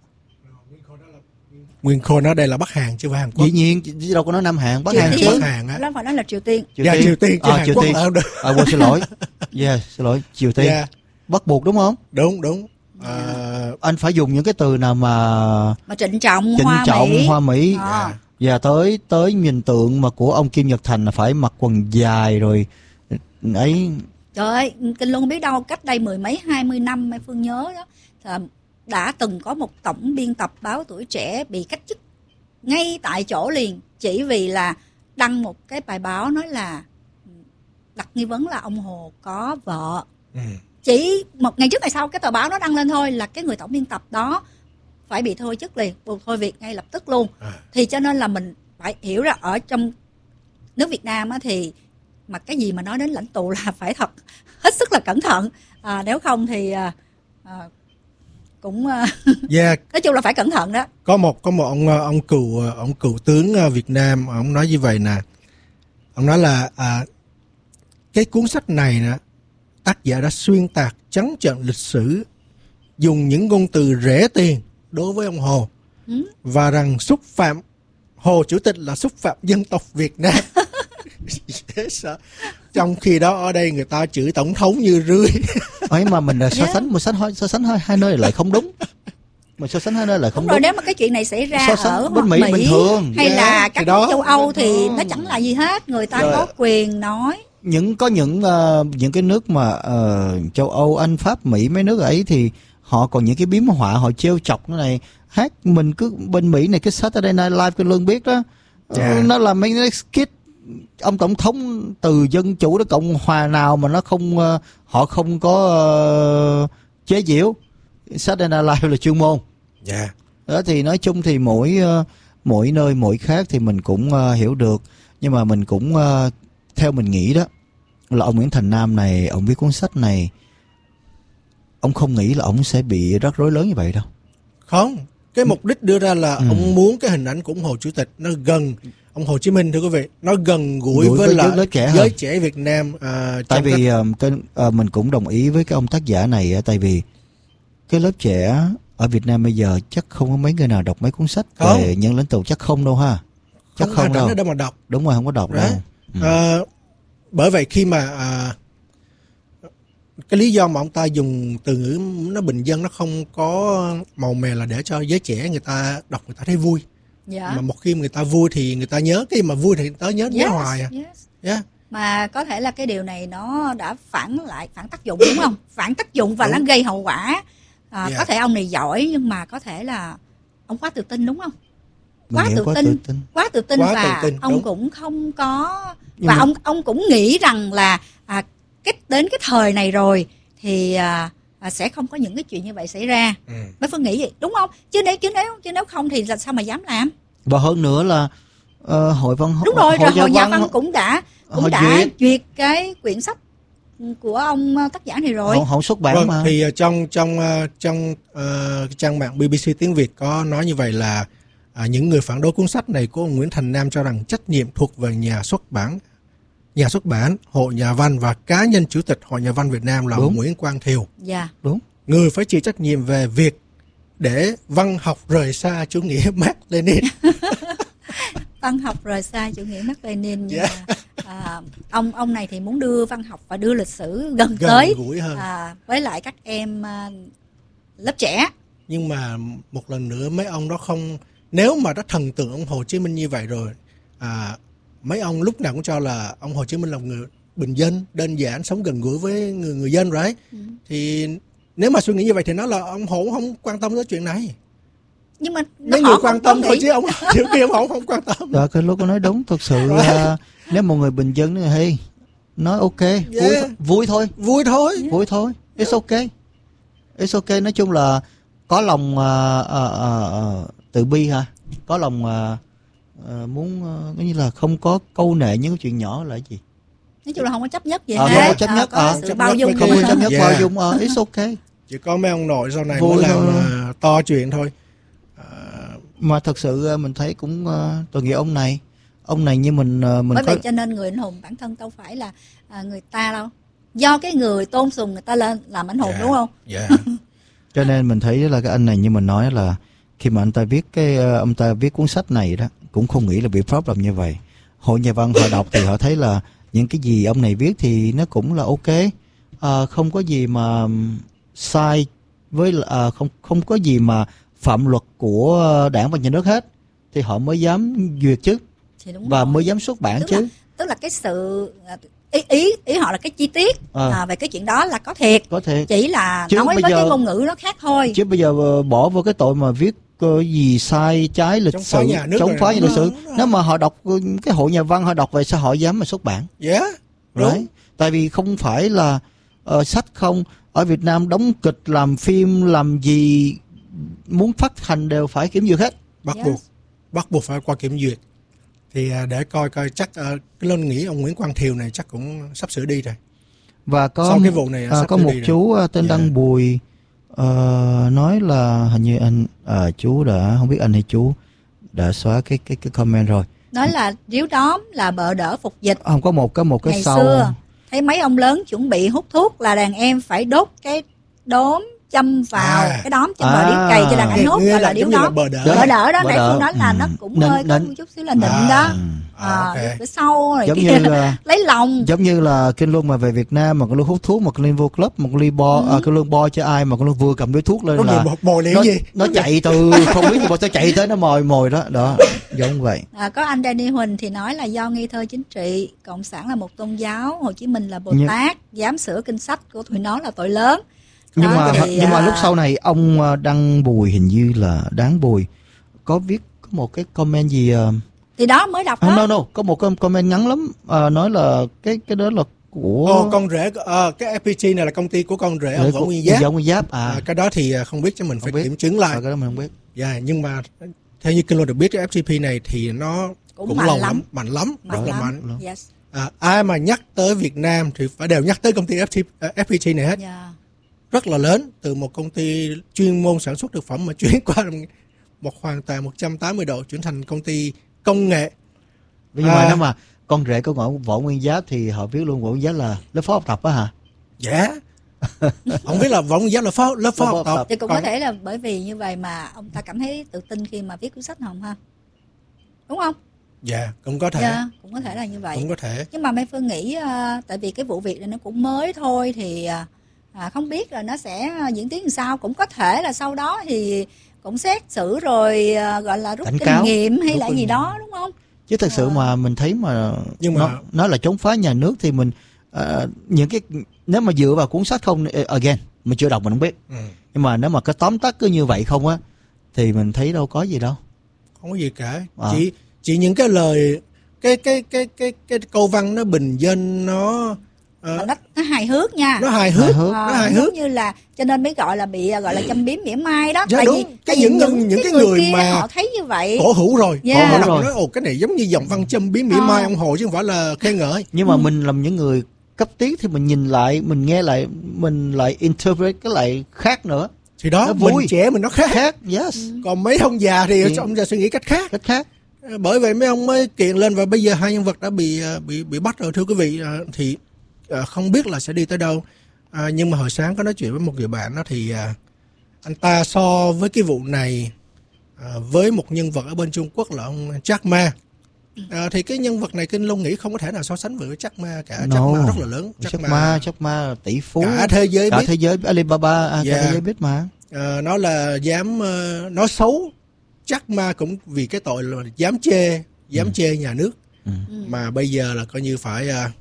Nguyên khô nó đây là Bắc Hàn chứ phải Hàn Quốc. Dĩ nhiên, chứ đâu có nói Nam Hàn, Bắc Triều Hàn Tiên. chứ. Bắc Hàn á. Đó phải nói là Triều Tiên. Triều Dạ, Tiên. Triều Tiên chứ À, Hàn Triều Quốc Tiên. là không được. À, quên, xin lỗi. Yeah, xin lỗi, Triều Tiên. Yeah. Bắt buộc đúng không? Đúng, đúng. À, Anh phải dùng những cái từ nào mà Mà trịnh trọng, trịnh hoa trọng, mỹ. hoa mỹ. À. Và tới tới nhìn tượng mà của ông Kim Nhật Thành là phải mặc quần dài rồi ấy. Trời ơi, Kinh Luân biết đâu cách đây mười mấy hai mươi năm Mai Phương nhớ đó, là đã từng có một tổng biên tập báo Tuổi Trẻ bị cách chức ngay tại chỗ liền, chỉ vì là đăng một cái bài báo nói là đặt nghi vấn là ông Hồ có vợ. ừ. Chỉ một ngày trước ngày sau cái tờ báo nó đăng lên thôi là cái người tổng biên tập đó phải bị thôi chức liền, buộc thôi việc ngay lập tức luôn. À. Thì cho nên là mình phải hiểu ra ở trong nước Việt Nam á, thì mà cái gì mà nói đến lãnh tụ là phải thật hết sức là cẩn thận, à, nếu không thì à, à, cũng à, Yeah. nói chung là phải cẩn thận đó. Có một có một ông ông cựu ông cựu tướng Việt Nam, ông nói như vậy nè. Ông nói là à, cái cuốn sách này nè, tác giả đã xuyên tạc trắng trợn lịch sử, dùng những ngôn từ rẻ tiền đối với ông Hồ, ừ. và rằng xúc phạm Hồ Chủ tịch là xúc phạm dân tộc Việt Nam. Trong khi đó ở đây người ta chửi tổng thống như rươi. Ấy mà mình là so Yeah. sánh, một so sánh so sánh hai, hai nơi lại không đúng. Mình so sánh hai nơi lại không Đúng rồi, đúng. nếu mà cái chuyện này xảy ra So sánh ở bên Mỹ, Mỹ bình thường. hay Yeah, là các thì đó. nước châu Âu thì Đó. nó chẳng là gì hết, người ta Rồi. có quyền nói. Những có những uh, những cái nước mà uh, châu Âu, Anh, Pháp, Mỹ, mấy nước ấy thì họ còn những cái biếm họa, họ trêu chọc cái này. Hát mình cứ bên Mỹ này, cái Saturday Night Live cái Lương biết đó. Yeah. Uh, nó là mấy cái skit ông tổng thống từ dân chủ đến cộng hòa nào mà nó không uh, họ không có uh, chế giễu. Saturday Night Live là chuyên môn. Yeah. Đó thì nói chung thì mỗi uh, mỗi nơi mỗi khác thì mình cũng uh, hiểu được, nhưng mà mình cũng uh, theo mình nghĩ đó là ông Nguyễn Thành Nam này, ông viết cuốn sách này, ông không nghĩ là ông sẽ bị rắc rối lớn như vậy đâu. Không, cái mục đích đưa ra là Ừ. ông muốn cái hình ảnh của ông Hồ Chủ tịch nó gần ông Hồ Chí Minh, thưa quý vị, nó gần gũi Gũi với, với lại giới trẻ giới hơn. trẻ Việt Nam. À, Tại trong vì các... uh, cái, uh, mình cũng đồng ý với cái ông tác giả này, uh, tại vì cái lớp trẻ ở Việt Nam bây giờ chắc không có mấy người nào đọc mấy cuốn sách Không. về nhân lãnh tụ, chắc không đâu ha. Chắc không, không, ai đâu. rảnh ở đâu mà đọc. Đúng rồi, không có đọc Đấy. đâu. Ừ. À, bởi vậy khi mà à, cái lý do mà ông ta dùng từ ngữ nó bình dân, nó không có màu mè là để cho giới trẻ người ta đọc người ta thấy vui. Dạ. Mà một khi người ta vui thì người ta nhớ, cái mà vui thì người ta nhớ nhớ Yes, hoài à. yes. Yeah. Mà có thể là cái điều này nó đã phản lại, phản tác dụng đúng không? Phản tác dụng và Đúng. nó gây hậu quả. À, Yeah. Có thể ông này giỏi nhưng mà có thể là ông quá tự tin đúng không? Mình Quá nghĩ tự quá tin. tự tin. Quá tự tin Quá và tự tin, ông đúng. cũng không có, Nhưng và mà- ông ông cũng nghĩ rằng là à, cái đến cái thời này rồi thì à, à, sẽ không có những cái chuyện như vậy xảy ra. Ừ. Mấy Phương nghĩ vậy đúng không? Chứ nếu chứ nếu chứ nếu không thì là sao mà dám làm? Và hơn nữa là uh, hội văn Đúng rồi, rồi hội nhà văn họ cũng đã cũng họ đã duyệt. duyệt cái quyển sách của ông ờ, tác giả này rồi. họ, họ xuất bản Vâng, mà. thì uh, trong trong uh, trong uh, trang mạng bê bê xê tiếng Việt có nói như vậy là À, những người phản đối cuốn sách này của ông Nguyễn Thành Nam cho rằng trách nhiệm thuộc về nhà xuất bản, nhà xuất bản, Hội Nhà văn và cá nhân chủ tịch Hội Nhà văn Việt Nam là Đúng. Nguyễn Quang Thiều. Dạ. Đúng. Người phải chịu trách nhiệm về việc để văn học rời xa chủ nghĩa Mác Lênin. Văn học rời xa chủ nghĩa Mác Lênin, nhưng Yeah. mà à, ông ông này thì muốn đưa văn học và đưa lịch sử gần, Gần tới gũi hơn. à, với lại các em à, lớp trẻ. Nhưng mà một lần nữa mấy ông đó không, nếu mà đã thần tượng ông Hồ Chí Minh như vậy rồi, à, mấy ông lúc nào cũng cho là ông Hồ Chí Minh là một người bình dân, đơn giản, sống gần gũi với người người dân rồi ấy. Ừ. Thì nếu mà suy nghĩ như vậy thì nó là ông Hồ không quan tâm tới chuyện này. Nhưng mà Mấy họ người không quan có tâm thôi nghĩ- chứ ông điều kia ông không quan tâm. Đó, cái lúc có nói đúng, thực sự là nếu một người bình dân thì hey, nói ok, vui, Yeah. thôi, vui thôi, Vui thôi. vui thôi, it's okay, it's okay. Nói chung là có lòng uh, uh, uh, tự bi hả, có lòng uh, uh, muốn uh, cái như là không có câu nệ những cái chuyện nhỏ là cái gì. nói chung là không có chấp nhất gì Ờ, hết. không có chấp nhất, có ờ. sự Chấp bao nhất dung mấy Không cái- có chấp nhất Yeah. bao dung, uh, it's okay. Chỉ có mấy ông nội sau này Vui mới làm thôi. à, to chuyện thôi. À, Mà thật sự uh, mình thấy cũng uh, tôi nghĩ ông này, ông này như mình uh, mình Bởi có vậy cho nên người anh hùng bản thân đâu phải là à, người ta đâu, do cái người tôn sùng người ta lên làm anh hùng, yeah, đúng không? Yeah. cho nên mình thấy là cái anh này như mình nói là khi mà anh ta viết cái uh, ông ta viết cuốn sách này đó cũng không nghĩ là bị problem như vậy. Hội Nhà văn họ đọc thì họ thấy là những cái gì ông này viết thì nó cũng là ok, à, không có gì mà sai với à, không không có gì mà phạm luật của đảng và nhà nước hết, thì họ mới dám duyệt chứ, Thì đúng và rồi. mới dám xuất bản tức chứ. là, tức là cái sự à, ý ý ý họ là cái chi tiết Ờ. à, về cái chuyện đó là có thiệt, Có thể chỉ là Chứ nói bây với giờ- cái ngôn ngữ nó khác thôi. chứ bây giờ ờ, bỏ vô cái tội mà viết ờ, gì sai trái lịch Chống sử, phá nhà nước chống rồi. phá nhà lịch sử. Đúng rồi. Nếu mà họ đọc ờ, cái Hội Nhà văn họ đọc vậy sao họ dám mà xuất bản? Yeah. Đúng. Right. Tại vì không phải là uh, sách không, ở Việt Nam đóng kịch, làm phim, làm gì muốn phát hành đều phải kiểm duyệt hết. Bắt Yes. buộc bắt buộc phải qua kiểm duyệt. Thì à, để coi coi chắc à, cái Linh nghĩ ông Nguyễn Quang Thiều này chắc cũng sắp sửa đi rồi. Và có Sau cái vụ này, à, sắp có tới một đi rồi. chú uh, tên Dạ. Đăng Bùi uh, nói là hình như anh à, chú đã không biết anh hay chú đã xóa cái cái cái comment rồi. Nói là điếu đóm là bợ đỡ phục dịch. Không có một cái một cái Ngày sau. xưa thấy mấy ông lớn chuẩn bị hút thuốc là đàn em phải đốt cái đốm châm vào À. cái đóm trên bờ À. điếu cày cho đàn anh hút, Nghĩa gọi là là điếu giống như là đóm. bờ đỡ. Bợ đỡ đó, Bợ nãy đỡ. tôi nói là Ừ. nó cũng Nịnh- hơi có nịnh. một chút xíu là nịnh À. đó. Ừ. À, À, ok. cái sau rồi Giống kia. như là lấy lòng. giống như là Kinh Luân mà về Việt Nam mà Kinh Luân hút thuốc, mà Kinh Luân vô club, mà Kinh Luân bo, Ừ. à, Kinh Luân bo cho ai mà Kinh Luân vừa cầm điếu thuốc lên Có là người bò, bò liệu nó, gì? nó chạy từ không biết bao sao chạy tới nó mồi mồi đó đó giống vậy. À, có anh Danny Huỳnh thì nói là do nghi thơ chính trị, cộng sản là một tôn giáo, Hồ Chí Minh là Bồ Nhưng- Tát, dám sửa kinh sách của tụi nó là tội lớn. Nhưng Đó, mà thì, nhưng mà à, lúc sau này ông à, Đăng Bùi, hình như là Đáng Bùi, có viết có một cái comment gì uh, thì đó mới đọc à, đó. no no có một cái comment ngắn lắm, à, nói là cái cái đó là của Ồ, con rể à, cái ép pê giê này là công ty của con rể ông Võ Nguyên Giáp. Võ Nguyên Giáp à, À, cái đó thì à, không biết chứ mình phải Không biết. kiểm chứng lại. à cái đó mình không biết. Dạ, nhưng mà theo như Kinh Luân được biết cái ép giê pê này thì nó Cũng cũng, mạnh lâu lắm. lắm, mạnh lắm, Mạnh rất là lắm. mạnh. Yes. À, ai mà nhắc tới Việt Nam thì phải đều nhắc tới công ty ép pê giê, ép pê giê này hết. Yeah. Rất là lớn, từ một công ty chuyên môn sản xuất thực phẩm mà chuyển qua một hoàn toàn một trăm tám mươi độ, chuyển thành công ty công nghệ. Nhưng mà À. nếu mà con rể của ngõ Võ Nguyên Giáp thì họ viết luôn Võ Nguyên Giáp là lớp phó học tập á hả? Dạ. Không biết là Võ Nguyên Giáp là phó, lớp phó Lớp học phó học tập. Thì cũng Còn- có thể là bởi vì như vậy mà ông ta cảm thấy tự tin khi mà viết cuốn sách Hồng ha. Đúng không? Dạ, cũng có thể. Dạ, cũng có thể là như vậy. Cũng có thể. Nhưng mà Mai Phương nghĩ à, tại vì cái vụ việc này nó cũng mới thôi thì à, à, không biết là nó sẽ diễn tiến làm sao, cũng có thể là sau đó thì cũng xét xử rồi à, gọi là rút Cảnh kinh cáo. nghiệm hay Rút là kinh gì nghiệm. đó, đúng không? Chứ thật sự Ờ. mà mình thấy mà, Nhưng mà- nó, nó là chống phá nhà nước thì mình ờ, những cái nếu mà dựa vào cuốn sách không, eh, again mình chưa đọc mình không biết, Ừ. nhưng mà nếu mà cái tóm tắt cứ như vậy không á thì mình thấy đâu có gì đâu. Không có gì cả. À. Chỉ chỉ những cái lời cái cái cái cái cái câu văn nó bình dân, nó ờ, Mà nó, nó hài hước nha. nó hài hước, Hài hước. Ờ, nó hài giống hước. như là cho nên mới gọi là bị gọi là châm biếm mỉa mai đó. Dạ, tại đúng. vì, Cái tại vì những người- những cái người kia mà họ thấy như vậy. Cổ hữu rồi. Yeah. Họ Cổ đọc hữu rồi. nói ồ cái này giống như dòng văn châm biếm mỉa Ờ. mai ông Hồ chứ không phải là khen ngợi. Nhưng mà mình làm những người cấp tiến thì mình nhìn lại, mình nghe lại, mình lại interpret cái lại khác nữa. Thì đó, nó mình vui. trẻ mình nó khác. Khác, yes. Còn mấy ông già thì, Thì- ông già suy nghĩ cách khác. Cách khác. Bởi vậy mấy ông mới kiện lên, và bây giờ hai nhân vật đã bị bị bị bắt rồi thưa quý vị. À, thì à, không biết là sẽ đi tới đâu. À, nhưng mà hồi sáng có nói chuyện với một người bạn đó, thì à, anh ta so với cái vụ này à, với một nhân vật ở bên Trung Quốc là ông Jack Ma. À, thì cái nhân vật này Kinh Long nghĩ không có thể nào so sánh với Jack Ma cả. No. Jack Ma rất là lớn. Jack Ma, Jack Ma là tỷ phú. cả thế giới Cả biết. thế giới Alibaba, à, cả Yeah. thế giới biết mà. À, nó là dám uh, nói xấu Jack Ma cũng vì cái tội là dám chê, dám Ừ. chê nhà nước. Ừ. Mà bây giờ là coi như phải uh,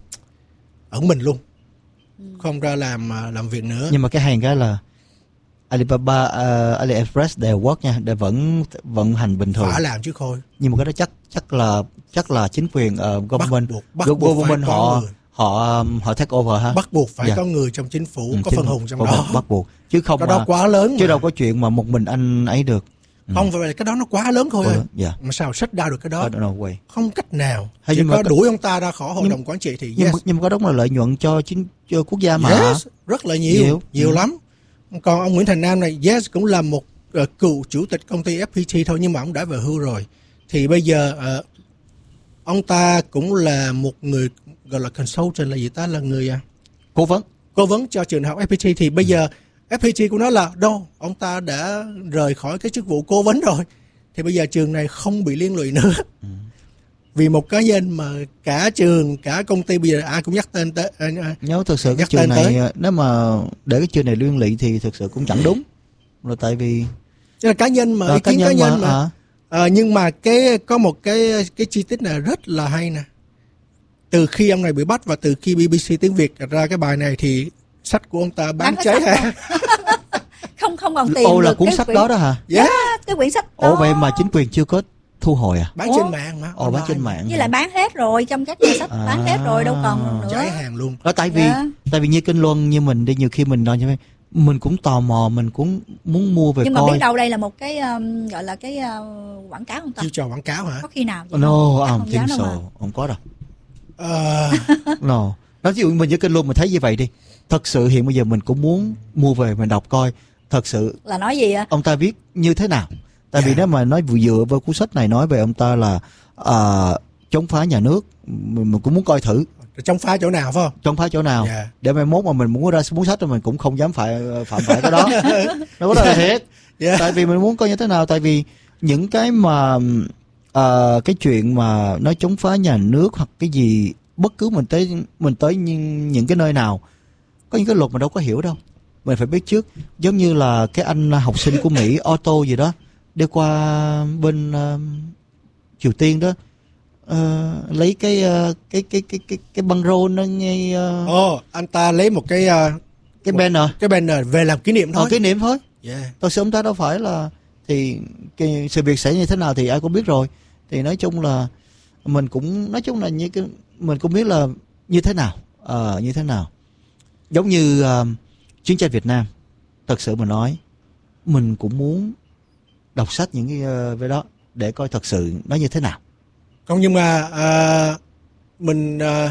ẩn mình luôn, không ra làm uh, làm việc nữa. Nhưng mà cái hàng cái là Alibaba, uh, AliExpress đều work nha, đều vẫn vận hành bình thường. Phải làm chứ khôi. Nhưng mà cái đó chắc chắc là chắc là chính quyền uh, government, Bắt buộc, bắt buộc government phải có họ người. họ um, họ take over ha. Bắt buộc phải Dạ. có người trong chính phủ, Ừ, có chính phân phủ- hùng trong có đó. bắt buộc chứ không Cái mà, đó quá lớn chứ mà. đâu có chuyện mà một mình anh ấy được. Ừ. Không phải, cái đó nó quá lớn thôi. Có ơi. lớn, dạ. Mà sao shut down được cái đó? I don't know way. Không cách nào. Hay Chỉ nhưng mà có có- đuổi ông ta ra khỏi hội nhưng- đồng quản trị thì Nhưng, yes. mà, nhưng mà có đó là lợi nhuận cho chính cho quốc gia mà. Yes, rất là nhiều, Nhiều. nhiều, Ừ. lắm. Còn ông Nguyễn Thành Nam này, yes, cũng là một uh, cựu chủ tịch công ty ép pê tê thôi, nhưng mà ông đã về hưu rồi. Thì bây giờ uh, ông ta cũng là một người gọi là consultant, là gì ta, là người uh, Cố vấn. cố vấn cho trường học ép pê tê. Thì bây giờ ép pê tê của nó là đâu, ông ta đã rời khỏi cái chức vụ cố vấn rồi. Thì bây giờ trường này không bị liên lụy nữa. Ừ. Vì một cá nhân mà cả trường, cả công ty bây giờ ai cũng nhắc tên tới. Uh, uh, Nếu thực sự cái Nhắc trường tên này tới. nếu mà để cái trường này liên lụy thì thực sự cũng chẳng đúng. Là tại vì là cá nhân mà, là ý kiến cá nhân mà. à. À, nhưng mà cái có một cái cái chi tiết này rất là hay nè. Từ khi ông này bị bắt và từ khi bê bê xê tiếng Việt ra cái bài này thì sách của ông ta bán Bán hết cháy sách ha. không không còn tìm Ô là được cuốn cái sách quyển- đó đó hả? Yeah, cái quyển sách đó. Ồ vậy mà chính quyền chưa có thu hồi à? bán Ủa? trên mạng mà. Ồ bán trên online. mạng. với lại bán hết rồi, trong các nhà sách À. bán hết rồi, đâu còn nữa. Cháy hàng luôn. Đó tại vì Dạ. tại vì như Kinh Luân như mình đi nhiều khi mình nói như vậy, mình cũng tò mò, mình cũng muốn mua về Nhưng mà coi. biết đâu đây là một cái um, gọi là cái uh, quảng cáo không ta? Chiêu trò quảng cáo hả? Có khi nào vậy No, không? Chắc I don't không dám think đâu mà. so. Không có đâu. Ờ, No. Đó ví dụ mình với Kinh Luân mình thấy như vậy đi. Thật sự hiện bây giờ mình cũng muốn mua về mình đọc coi thật sự Là nói gì ạ? ông ta viết như thế nào. Tại vì Dạ. nếu mà nói vừa dựa vào cuốn sách này nói về ông ta là à, chống phá nhà nước, mình, mình cũng muốn coi thử trong phá chỗ nào phải không? chống phá chỗ nào. Dạ. Để mai mốt mà mình muốn ra cuốn sách rồi mình cũng không dám phải phạm phải cái đó. Nó có là thiệt. Yeah. Tại vì mình muốn coi như thế nào. Tại vì những cái mà à, cái chuyện mà nói chống phá nhà nước hoặc cái gì, bất cứ mình tới mình tới những, những cái nơi nào có những cái luật mình đâu có hiểu đâu, mình phải biết trước. Giống như là cái anh học sinh của Mỹ Otto gì đó đi qua bên uh, Triều Tiên đó, uh, lấy cái, uh, cái cái cái cái cái băng rôn nó ngay uh, Ồ, anh ta lấy một cái uh, cái banner cái banner về làm kỷ niệm thôi. thôi kỷ niệm thôi. Yeah. Thật sự ông ta đâu phải là thì cái sự việc xảy như thế nào thì ai cũng biết rồi. Thì nói chung là mình cũng nói chung là như cái mình cũng biết là như thế nào, uh, như thế nào. Giống như uh, chiến tranh Việt Nam, thật sự mà nói mình cũng muốn đọc sách những cái uh, về đó để coi thật sự nó như thế nào. Không, nhưng mà à, mình à,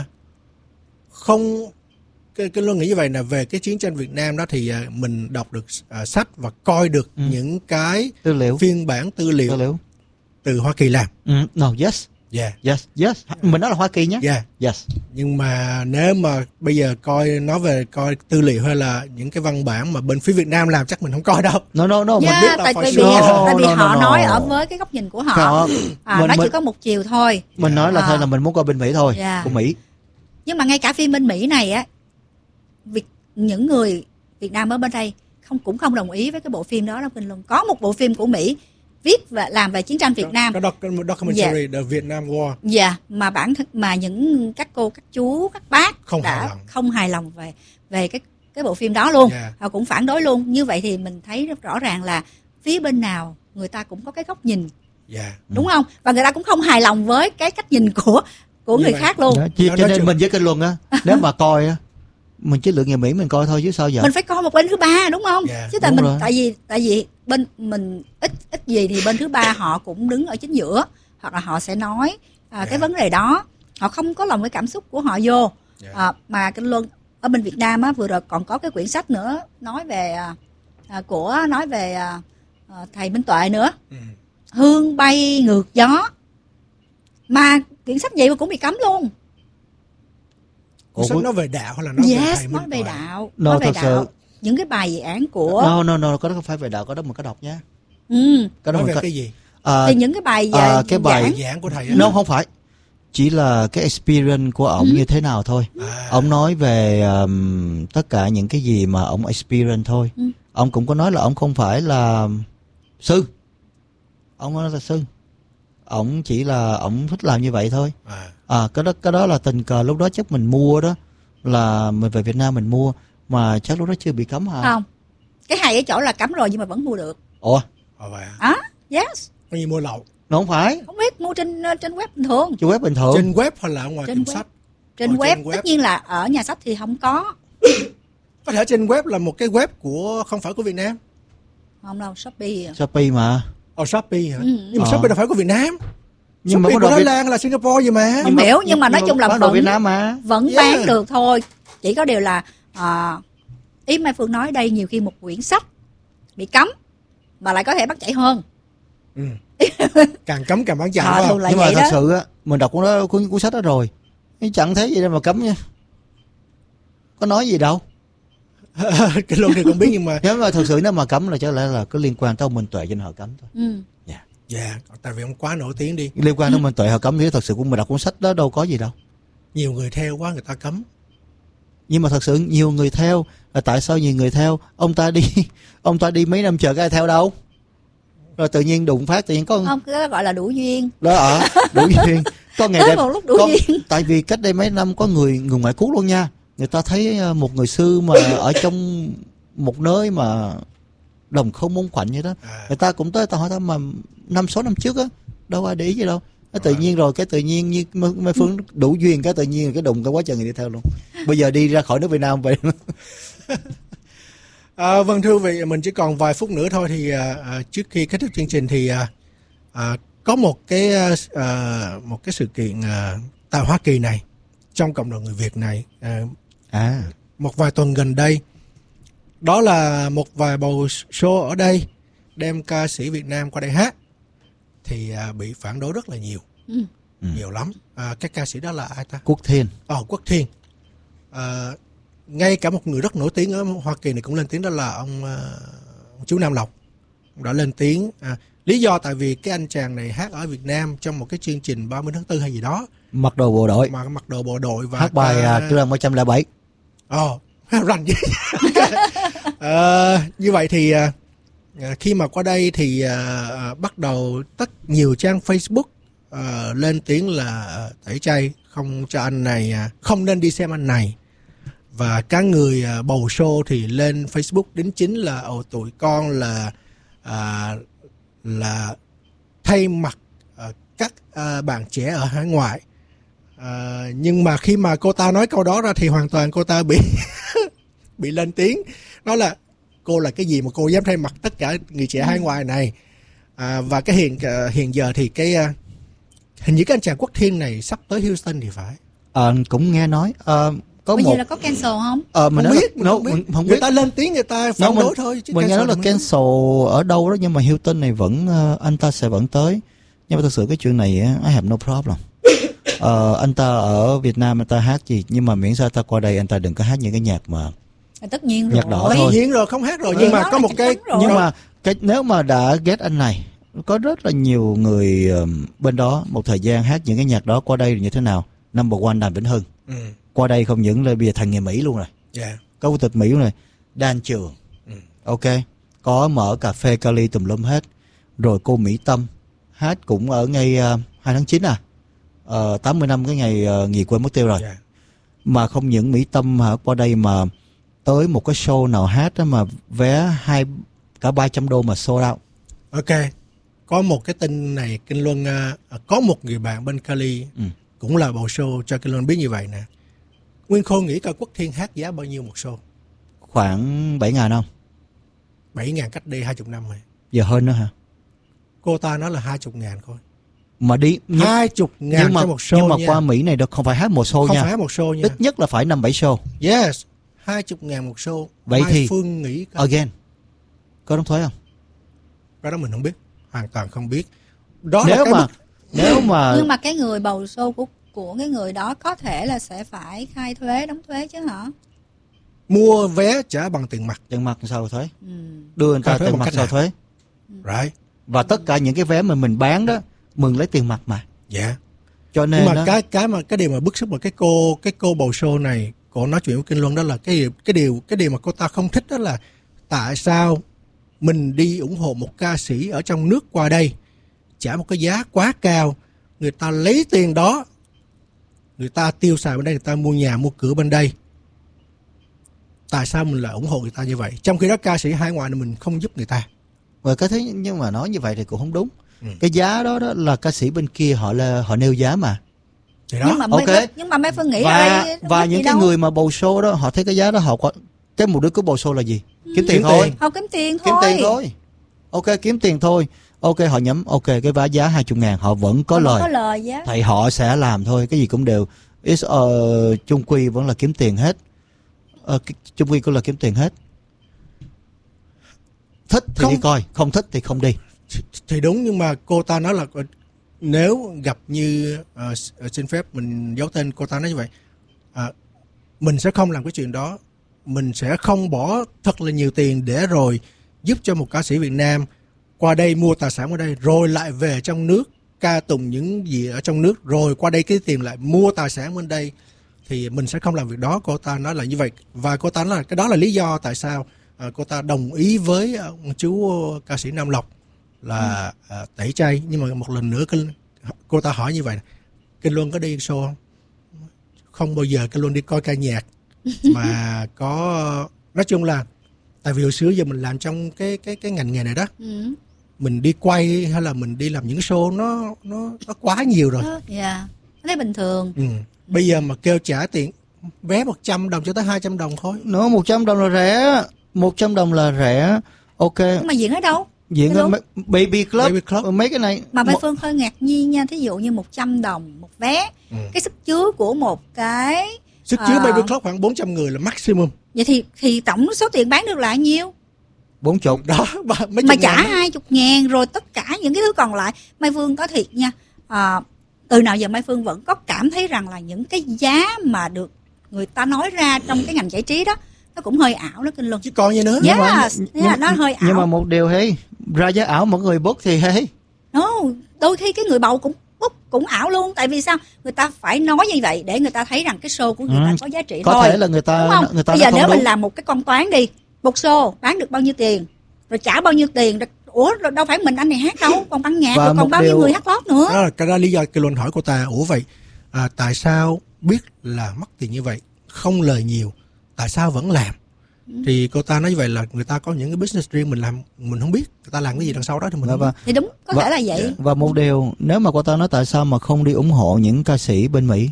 không cái, cái luôn nghĩ như vậy là về cái chiến tranh Việt Nam đó thì à, mình đọc được à, sách và coi được Ừ. những cái Tư liệu, phiên bản tư liệu tư liệu. từ Hoa Kỳ làm. Ừ, no, yes, Yeah. yes, yes. Mình nói là Hoa Kỳ nhé. Yeah. Yes. Nhưng mà nếu mà bây giờ coi nói về coi tư liệu hay là những cái văn bản mà bên phía Việt Nam làm chắc mình không coi đâu. No, no, no. Mình Yeah, biết là tại, for tại vì, sure. tại vì No, no, họ no. nói ở với cái góc nhìn của họ. Không, À, mình, nó mình, chỉ có một chiều thôi. mình nói là À. thôi là mình muốn coi bên Mỹ thôi, Yeah. của Mỹ. Nhưng mà ngay cả phim bên Mỹ này á, việc những người Việt Nam ở bên đây không cũng không đồng ý với cái bộ phim đó đâu Kinh Luân. Có một bộ phim của Mỹ viết và làm về chiến tranh Việt Nam. Cái doc- documentary The Vietnam War. Dạ, mà bản thân mà những các cô, các chú, các bác Không đã hài lòng. không hài lòng về về cái cái bộ phim đó luôn. Yeah. Họ cũng phản đối luôn. Như vậy thì mình thấy rất rõ ràng là phía bên nào người ta cũng có cái góc nhìn, Yeah. đúng không? Và người ta cũng không hài lòng với cái cách nhìn của của Như người vậy. khác luôn. Đó, cho Nó- cho nó nên chừng- mình với Kinh Luân á, nếu mà coi á, mình chỉ lượng người Mỹ mình coi thôi chứ sao giờ. Mình phải coi một bên thứ ba, đúng không? Yeah. Chứ tại Đúng mình rồi. tại vì tại vì bên mình ít ít gì thì bên thứ ba họ cũng đứng ở chính giữa, hoặc là họ sẽ nói à, cái Yeah. vấn đề đó, họ không có lòng cái cảm xúc của họ vô. Yeah. À, mà Kinh Luân ở bên Việt Nam á, vừa rồi còn có cái quyển sách nữa nói về à, à, của nói về à, à, thầy Minh Tuệ nữa. Ừ. Hương bay ngược gió, mà quyển sách vậy mà cũng bị cấm luôn. Cuốn sách nói về đạo hay là nói yes, về thầy Minh nói về Tuệ? đạo, No, nói về thật đạo. sự. Những cái bài dự án của No, no, no, cái đó không phải về đạo, cái đó mình có đọc nhé. ừ. Cái đó Nói mình về có... cái gì? À, thì những cái bài à, à, cái bài- giảng Giảng của thầy á? no, không phải. Chỉ là cái experience của ổng Ừ. như thế nào thôi. À. Ông nói về um, tất cả những cái gì mà ông experience thôi. Ừ. Ông cũng có nói là ông không phải là sư. Ông nói là sư. Ông chỉ là ông thích làm như vậy thôi. À. À, cái đó cái đó là tình cờ lúc đó chắc mình mua đó, là mình về Việt Nam mình mua, mà chắc lúc đó chưa bị cấm hả? không? Cái hay ở chỗ là cấm rồi nhưng mà vẫn mua được. Ủa, Ờ vậy à? À, yes. Có như mua lậu. nó không phải. Không biết, mua trên trên web bình thường. Trên web bình thường. Trên web hay là ở ngoài Trên tiệm web. sách? Trên Ờ, web, trên web. tất nhiên là ở nhà sách thì không có. Có thể trên web là một cái web của không phải của Việt Nam. Không đâu, Shopee. Shopee mà. Ở Shopee hả? Ừ. Nhưng mà Ờ. Shopee đâu phải của Việt Nam. Nhưng mà Shopee có của đồ Thái Việt- Lan hay là Singapore gì mà. Không hiểu, nhưng mà nói chung là bán đồ vẫn- Việt Nam mà. Vẫn Yeah. bán được thôi. Chỉ có điều là à, ý Mai Phương nói đây, nhiều khi một quyển sách bị cấm mà lại có thể bắt chạy hơn. Ừ. Càng cấm càng bán chạy. À, phải không? thường là Nhưng mà vậy thật đó. sự á, mình đọc cuốn đó, cuốn, cuốn sách đó rồi, chẳng thấy gì đâu mà cấm nha. Có nói gì đâu. Cái luôn thì không biết nhưng mà Nếu mà thật sự nếu mà cấm là chắc lẽ là có liên quan tới ông Minh Tuệ cho nên họ cấm thôi. Ừ. dạ, tại vì ông quá nổi tiếng đi, Liên quan tới ông Minh Tuệ họ cấm, chứ thật sự cũng mình đọc cuốn sách đó đâu có gì đâu. nhiều người theo quá người ta cấm. Nhưng mà thật sự nhiều người theo, là tại sao nhiều người theo? Ông ta đi ông ta đi mấy năm chờ cái ai theo đâu, rồi tự nhiên đụng phát tự nhiên có Không, cái đó gọi là đủ duyên. đó ở đủ duyên. Có ngày Tới đẹp một lúc đủ có, duyên. tại vì cách đây mấy năm có người người ngoại quốc luôn nha, người ta thấy ờ, một người sư mà ở trong một nơi mà đồng không môn khoảnh như đó, À. người ta cũng tới, ta hỏi ta mà năm sáu năm trước á đâu ai để ý gì đâu. Cái tự nhiên rồi cái tự nhiên như Mai Mai Phương đủ duyên cái tự nhiên cái đụng cái quá trời người đi theo luôn. Bây giờ đi ra khỏi nước Việt Nam vậy. À, vâng thưa quý vị, mình chỉ còn vài phút nữa thôi thì à, à, trước khi kết thúc chương trình thì à, à, có một cái à, một cái sự kiện à, tại Hoa Kỳ này, trong cộng đồng người Việt này, à, À, một vài tuần gần đây, đó là một vài bầu show ở đây đem ca sĩ Việt Nam qua đây hát thì à, bị phản đối rất là nhiều. Ừ. Ừ. Nhiều lắm. À, các ca sĩ đó là ai ta? Quốc Thiên. Ờ, Quốc Thiên. À, ngay cả một người rất nổi tiếng ở Hoa Kỳ này cũng lên tiếng, đó là ông, uh, ông chú Nam Lộc. Ông đã lên tiếng. À, lý do tại vì cái anh chàng này hát ở Việt Nam trong một cái chương trình ba mươi tháng tư hay gì đó, Mặc đồ bộ đội, mà mặc đồ bộ đội và hát bài ca... uh, Trường một trăm lẻ bảy. Ồ, rành gì? À, như vậy thì à, khi mà qua đây thì à, à, bắt đầu tất nhiều trang Facebook à, lên tiếng là à, tẩy chay, không cho anh này, à, không nên đi xem anh này. Và các người à, bầu show thì lên Facebook đính chính là ồ tụi con là à, là thay mặt à, các à, bạn trẻ ở hải ngoại. À, nhưng mà khi mà cô ta nói câu đó ra thì hoàn toàn cô ta bị bị lên tiếng, nói là cô là cái gì mà cô dám thay mặt tất cả người trẻ hải ngoại này. À, và cái hiện uh, hiện giờ thì cái uh, hình như cái anh chàng Quốc Thiên này sắp tới Houston thì phải. À, cũng nghe nói uh, có Bây một giờ là có cancel không? ờ, mình Không nói biết, là, mình no, không biết. mình không Người biết. ta lên tiếng người ta phản No, đối mình- thôi chứ Mình nghe nói là thì mới- cancel ở đâu đó, nhưng mà Hilton này vẫn uh, anh ta sẽ vẫn tới. Nhưng mà thật sự cái chuyện này á, I have no problem. Ờ, anh ta ở Việt Nam anh ta hát gì, nhưng mà miễn sao anh ta qua đây anh ta đừng có hát những cái nhạc mà Tất nhiên Nhạc đỏ rồi. thôi. Dĩ nhiên rồi, không hát rồi, Ừ. nhưng mà Đó có là một chắc cái chắn rồi. nhưng mà cái nếu mà đã ghét anh này, có rất là nhiều người ờm, bên đó một thời gian hát những cái nhạc đó qua đây như thế nào. Number one Đàm Vĩnh Hưng ừ, qua đây không những là bây giờ thành người Mỹ luôn rồi, dạ, có quốc tịch Mỹ luôn rồi. Đan Trường, ừ, ok, có mở cà phê Cali tùm lum hết. Rồi cô Mỹ Tâm hát cũng ở ngay uh, hai tháng chín à, uh, tám mươi năm cái ngày uh, nghỉ quên mất tiêu rồi. dạ. Mà không những Mỹ Tâm hả, qua đây mà tới một cái show nào hát đó mà vé hai cả ba trăm đô mà sold out. Ok, có một cái tin này Kinh Luân, à, có một người bạn bên Cali Ừ. cũng là bầu show cho Kinh Luân biết như vậy nè. Nguyên Khôi nghĩ coi Quốc Thiên hát giá bao nhiêu một show? Khoảng bảy ngàn không? bảy ngàn cách đây hai mươi năm rồi. Giờ hơn nữa hả? Cô ta nói là hai mươi ngàn thôi. Mà đi nhưng, hai mươi ngàn nhưng mà, cho một show nhưng mà nha. qua Mỹ này đâu không phải hát một show Không nha. phải hát một show nha. Ít nhất là phải năm bảy show. Yes, hai mươi ngàn một show. Vậy Mai thì- Phương nghĩ coi. Again, Có đóng thuế không? Cái đó mình không biết, hoàn toàn không biết. Đó nếu là cái mà mức... nếu mà Nhưng mà cái người bầu show của của cái người đó có thể là sẽ phải khai thuế, đóng thuế chứ hả? Mua vé trả bằng tiền mặt. tiền mặt sao thuế? Ừ. Đưa người ta Khai thuế tiền bằng mặt cách sao nào? thuế? Right. Và tất cả những cái vé mà mình bán đó mừng lấy tiền mặt mà. Dạ. Cho nên Nhưng mà đó, cái cái mà cái điều mà bức xúc mà cái cô cái cô bầu show này, cô nói chuyện với Kinh Luân đó là cái điều cái điều cái điều mà cô ta không thích đó là tại sao mình đi ủng hộ một ca sĩ ở trong nước qua đây trả một cái giá quá cao, người ta lấy tiền đó người ta tiêu xài bên đây, người ta mua nhà mua cửa bên đây, tại sao mình lại ủng hộ người ta như vậy, trong khi đó ca sĩ hải ngoại này mình không giúp người ta. và cái thế nhưng mà nói như vậy thì cũng không đúng. Ừ. Cái giá đó đó là ca sĩ bên kia họ là họ nêu giá mà. Thì đó. Nhưng mà Mai Ok. Phương, nhưng mà Mai Phương nghĩ ở Và đây không và có những gì cái đâu. người mà bầu show đó họ thấy cái giá đó họ có cái mục đích của bầu show là gì? Kiếm tiền Kiếm thôi. tiền. Họ kiếm tiền Kiếm thôi. tiền thôi. Ok, kiếm tiền thôi. Ok, họ nhắm ok cái vá giá hai mươi ngàn họ vẫn có Họ lời. có lời giá. Thì họ sẽ làm thôi, cái gì cũng đều. It's, uh, chung quy vẫn là kiếm tiền hết. Uh, chung quy cũng là kiếm tiền hết. Thích thì Không. đi coi, không thích thì không đi. Thì đúng, nhưng mà cô ta nói là nếu gặp như uh, xin phép mình giấu tên, cô ta nói như vậy, uh, mình sẽ không làm cái chuyện đó, mình sẽ không bỏ thật là nhiều tiền để rồi giúp cho một ca sĩ Việt Nam qua đây mua tài sản ở đây rồi lại về trong nước ca tụng những gì ở trong nước rồi qua đây cái tiền lại mua tài sản bên đây, thì mình sẽ không làm việc đó. Cô ta nói là như vậy, và cô ta nói là cái đó là lý do tại sao uh, cô ta đồng ý với uh, chú uh, ca sĩ Nam Lộc là ừ. uh, tẩy chay. Nhưng mà một lần nữa cái, cô ta hỏi như vậy, Kinh Luân có đi show không? Không bao giờ Kinh Luân đi coi ca nhạc mà có, nói chung là tại vì hồi xưa giờ mình làm trong cái cái cái ngành nghề này đó, Ừ. mình đi quay hay là mình đi làm những show nó nó nó quá nhiều rồi. Dạ. Nó bình thường. Ừ. Bây giờ mà kêu trả tiền vé một trăm đồng cho tới hai trăm đồng thôi. Nó một trăm đồng là rẻ, một trăm đồng là rẻ. Ok. Nhưng mà diễn ở đâu? Diễn Hello? ở mấy- Baby Club, Baby Club. mấy cái này. Mà Mai một- Phương hơi ngạc nhiên nha. Thí dụ như một trăm đồng một vé. Ừ. Cái sức chứa của một cái... Sức chứa À. Baby Club khoảng bốn trăm người là maximum. Vậy thì thì tổng số tiền bán được là nhiêu? bốn chục. Đó, ba- mấy Mà chục trả ngàn đó. hai chục ngàn rồi tất cả những cái thứ còn lại. Mai Phương có thiệt nha. À, từ nào giờ Mai Phương vẫn có cảm thấy rằng là những cái giá mà được người ta nói ra trong cái ngành giải trí đó nó cũng hơi ảo đó Kinh Luân. Chứ còn gì nữa. Dạ. Nhưng mà- Yes, nhưng- yeah, nó hơi ảo. Nhưng mà một điều hay, ra giá ảo mọi người book thì hay. No, đôi khi cái người bầu cũng book cũng ảo luôn. Tại vì sao? Người ta phải nói như vậy để người ta thấy rằng cái show của người Ừ. ta có giá trị Có thôi. thể là người ta Đúng không? người ta Bây nói giờ không nếu đúng. mình làm một cái con toán đi, một show bán được bao nhiêu tiền, rồi trả bao nhiêu tiền, rồi, ủa rồi đâu phải mình anh này hát đâu, còn ban nhạc, Và rồi một còn bao nhiêu điều- người hát lót nữa. Đó là cái đó lý do Kinh Luân hỏi cô ta, ủa vậy à, tại sao biết là mất tiền như vậy, không lời nhiều, tại sao vẫn làm? Ừ. Thì cô ta nói như vậy là người ta có những cái business riêng mình làm, mình không biết người ta làm cái gì đằng sau đó thì mình Và, không và, biết. Thì đúng, có Và- thể là vậy. và một điều, nếu mà cô ta nói tại sao mà không đi ủng hộ những ca sĩ bên Mỹ,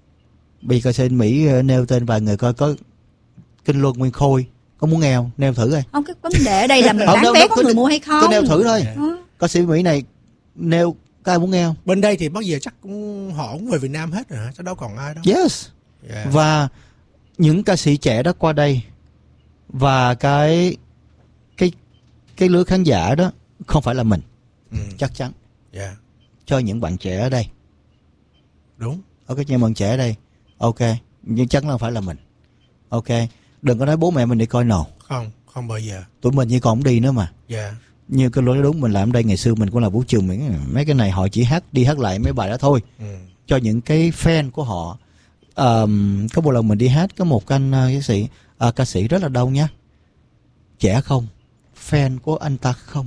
vì ca sĩ bên Mỹ ờ, nêu tên vài người coi có Kinh Luân, Nguyên Khôi, có muốn nghe không? Nêu thử coi. Không, cái vấn đề ở đây là mình Không, bán đâu, vé đâu, có cứ- người mua hay không. Cứ nêu thử thôi. Ừ. Ca sĩ Mỹ này nêu, có ai muốn nghe không? Bên đây thì bao giờ chắc cũng họ cũng về Việt Nam hết rồi hả? Chứ đâu còn ai đâu. Yes. Yeah. Và những ca sĩ trẻ đó qua đây, và cái cái cái lứa khán giả đó không phải là mình, Ừ. chắc chắn Yeah. cho những bạn trẻ ở đây. Đúng. Ok, những bạn trẻ ở đây, ok, nhưng chắc là phải là mình. Ok, đừng có nói bố mẹ mình đi coi no, Không, không bao giờ. tụi mình như còn không đi nữa mà. Yeah. Như cái lối đúng, mình làm ở đây ngày xưa mình cũng là vũ trường, mình mấy cái này họ chỉ hát đi hát lại mấy bài đó thôi, Ừ. cho những cái fan của họ. Um, có một lần mình đi hát, có một anh uh, ca sĩ uh, ca sĩ rất là đông nhá, trẻ không, fan của anh ta không,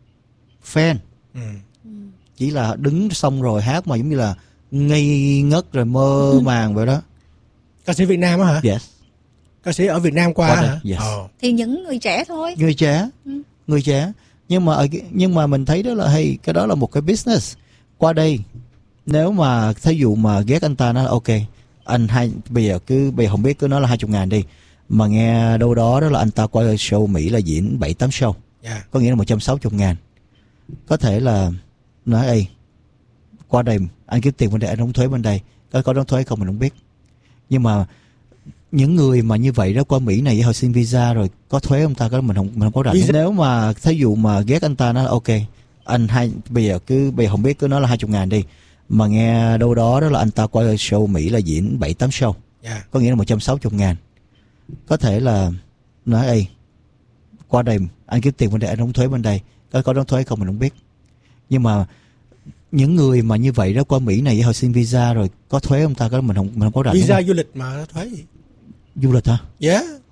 fan Ừ. chỉ là đứng xong rồi hát mà giống như là ngây ngất rồi mơ màng vậy đó. Ca sĩ Việt Nam á hả? Yes, Ca sĩ ở Việt Nam qua Qua đây, hả? yes. Ồ. Thì những người trẻ thôi. người trẻ, Ừ. người trẻ. Nhưng mà ở cái- nhưng mà mình thấy đó là hay, cái đó là một cái business. Qua đây nếu mà thí dụ mà ghét anh ta, nó là ok anh hai, bây giờ cứ bây giờ không biết cứ nói là hai chục ngàn đi, mà nghe đâu đó đó là anh ta qua show Mỹ là diễn bảy tám show, Yeah. có nghĩa là một trăm sáu mươi ngàn. Có thể là nói ê, qua đây anh kiếm tiền bên đây, anh đóng thuế bên đây, có có đóng thuế không mình không biết. Nhưng mà những người mà như vậy đó qua Mỹ này họ xin visa rồi có thuế ông ta, cái mình không mình không có rảnh. Visa- Nếu mà thí dụ mà ghét anh ta, nó ok anh hai bây giờ cứ bây giờ không biết cứ nói là hai chục ngàn đi, mà nghe đâu đó đó là anh ta qua show Mỹ là diễn bảy tám show, Dạ. có nghĩa là một trăm sáu mươi ngàn. Có thể là nói ê qua đây anh kiếm tiền bên đây, anh đóng thuế bên đây, có có đóng thuế không mình không biết. Nhưng mà những người mà như vậy đó qua Mỹ này họ xin visa rồi có thuế ông ta, cái mình không mình không có rảnh. Visa du lịch mà thuế gì? Du lịch hả? Dạ.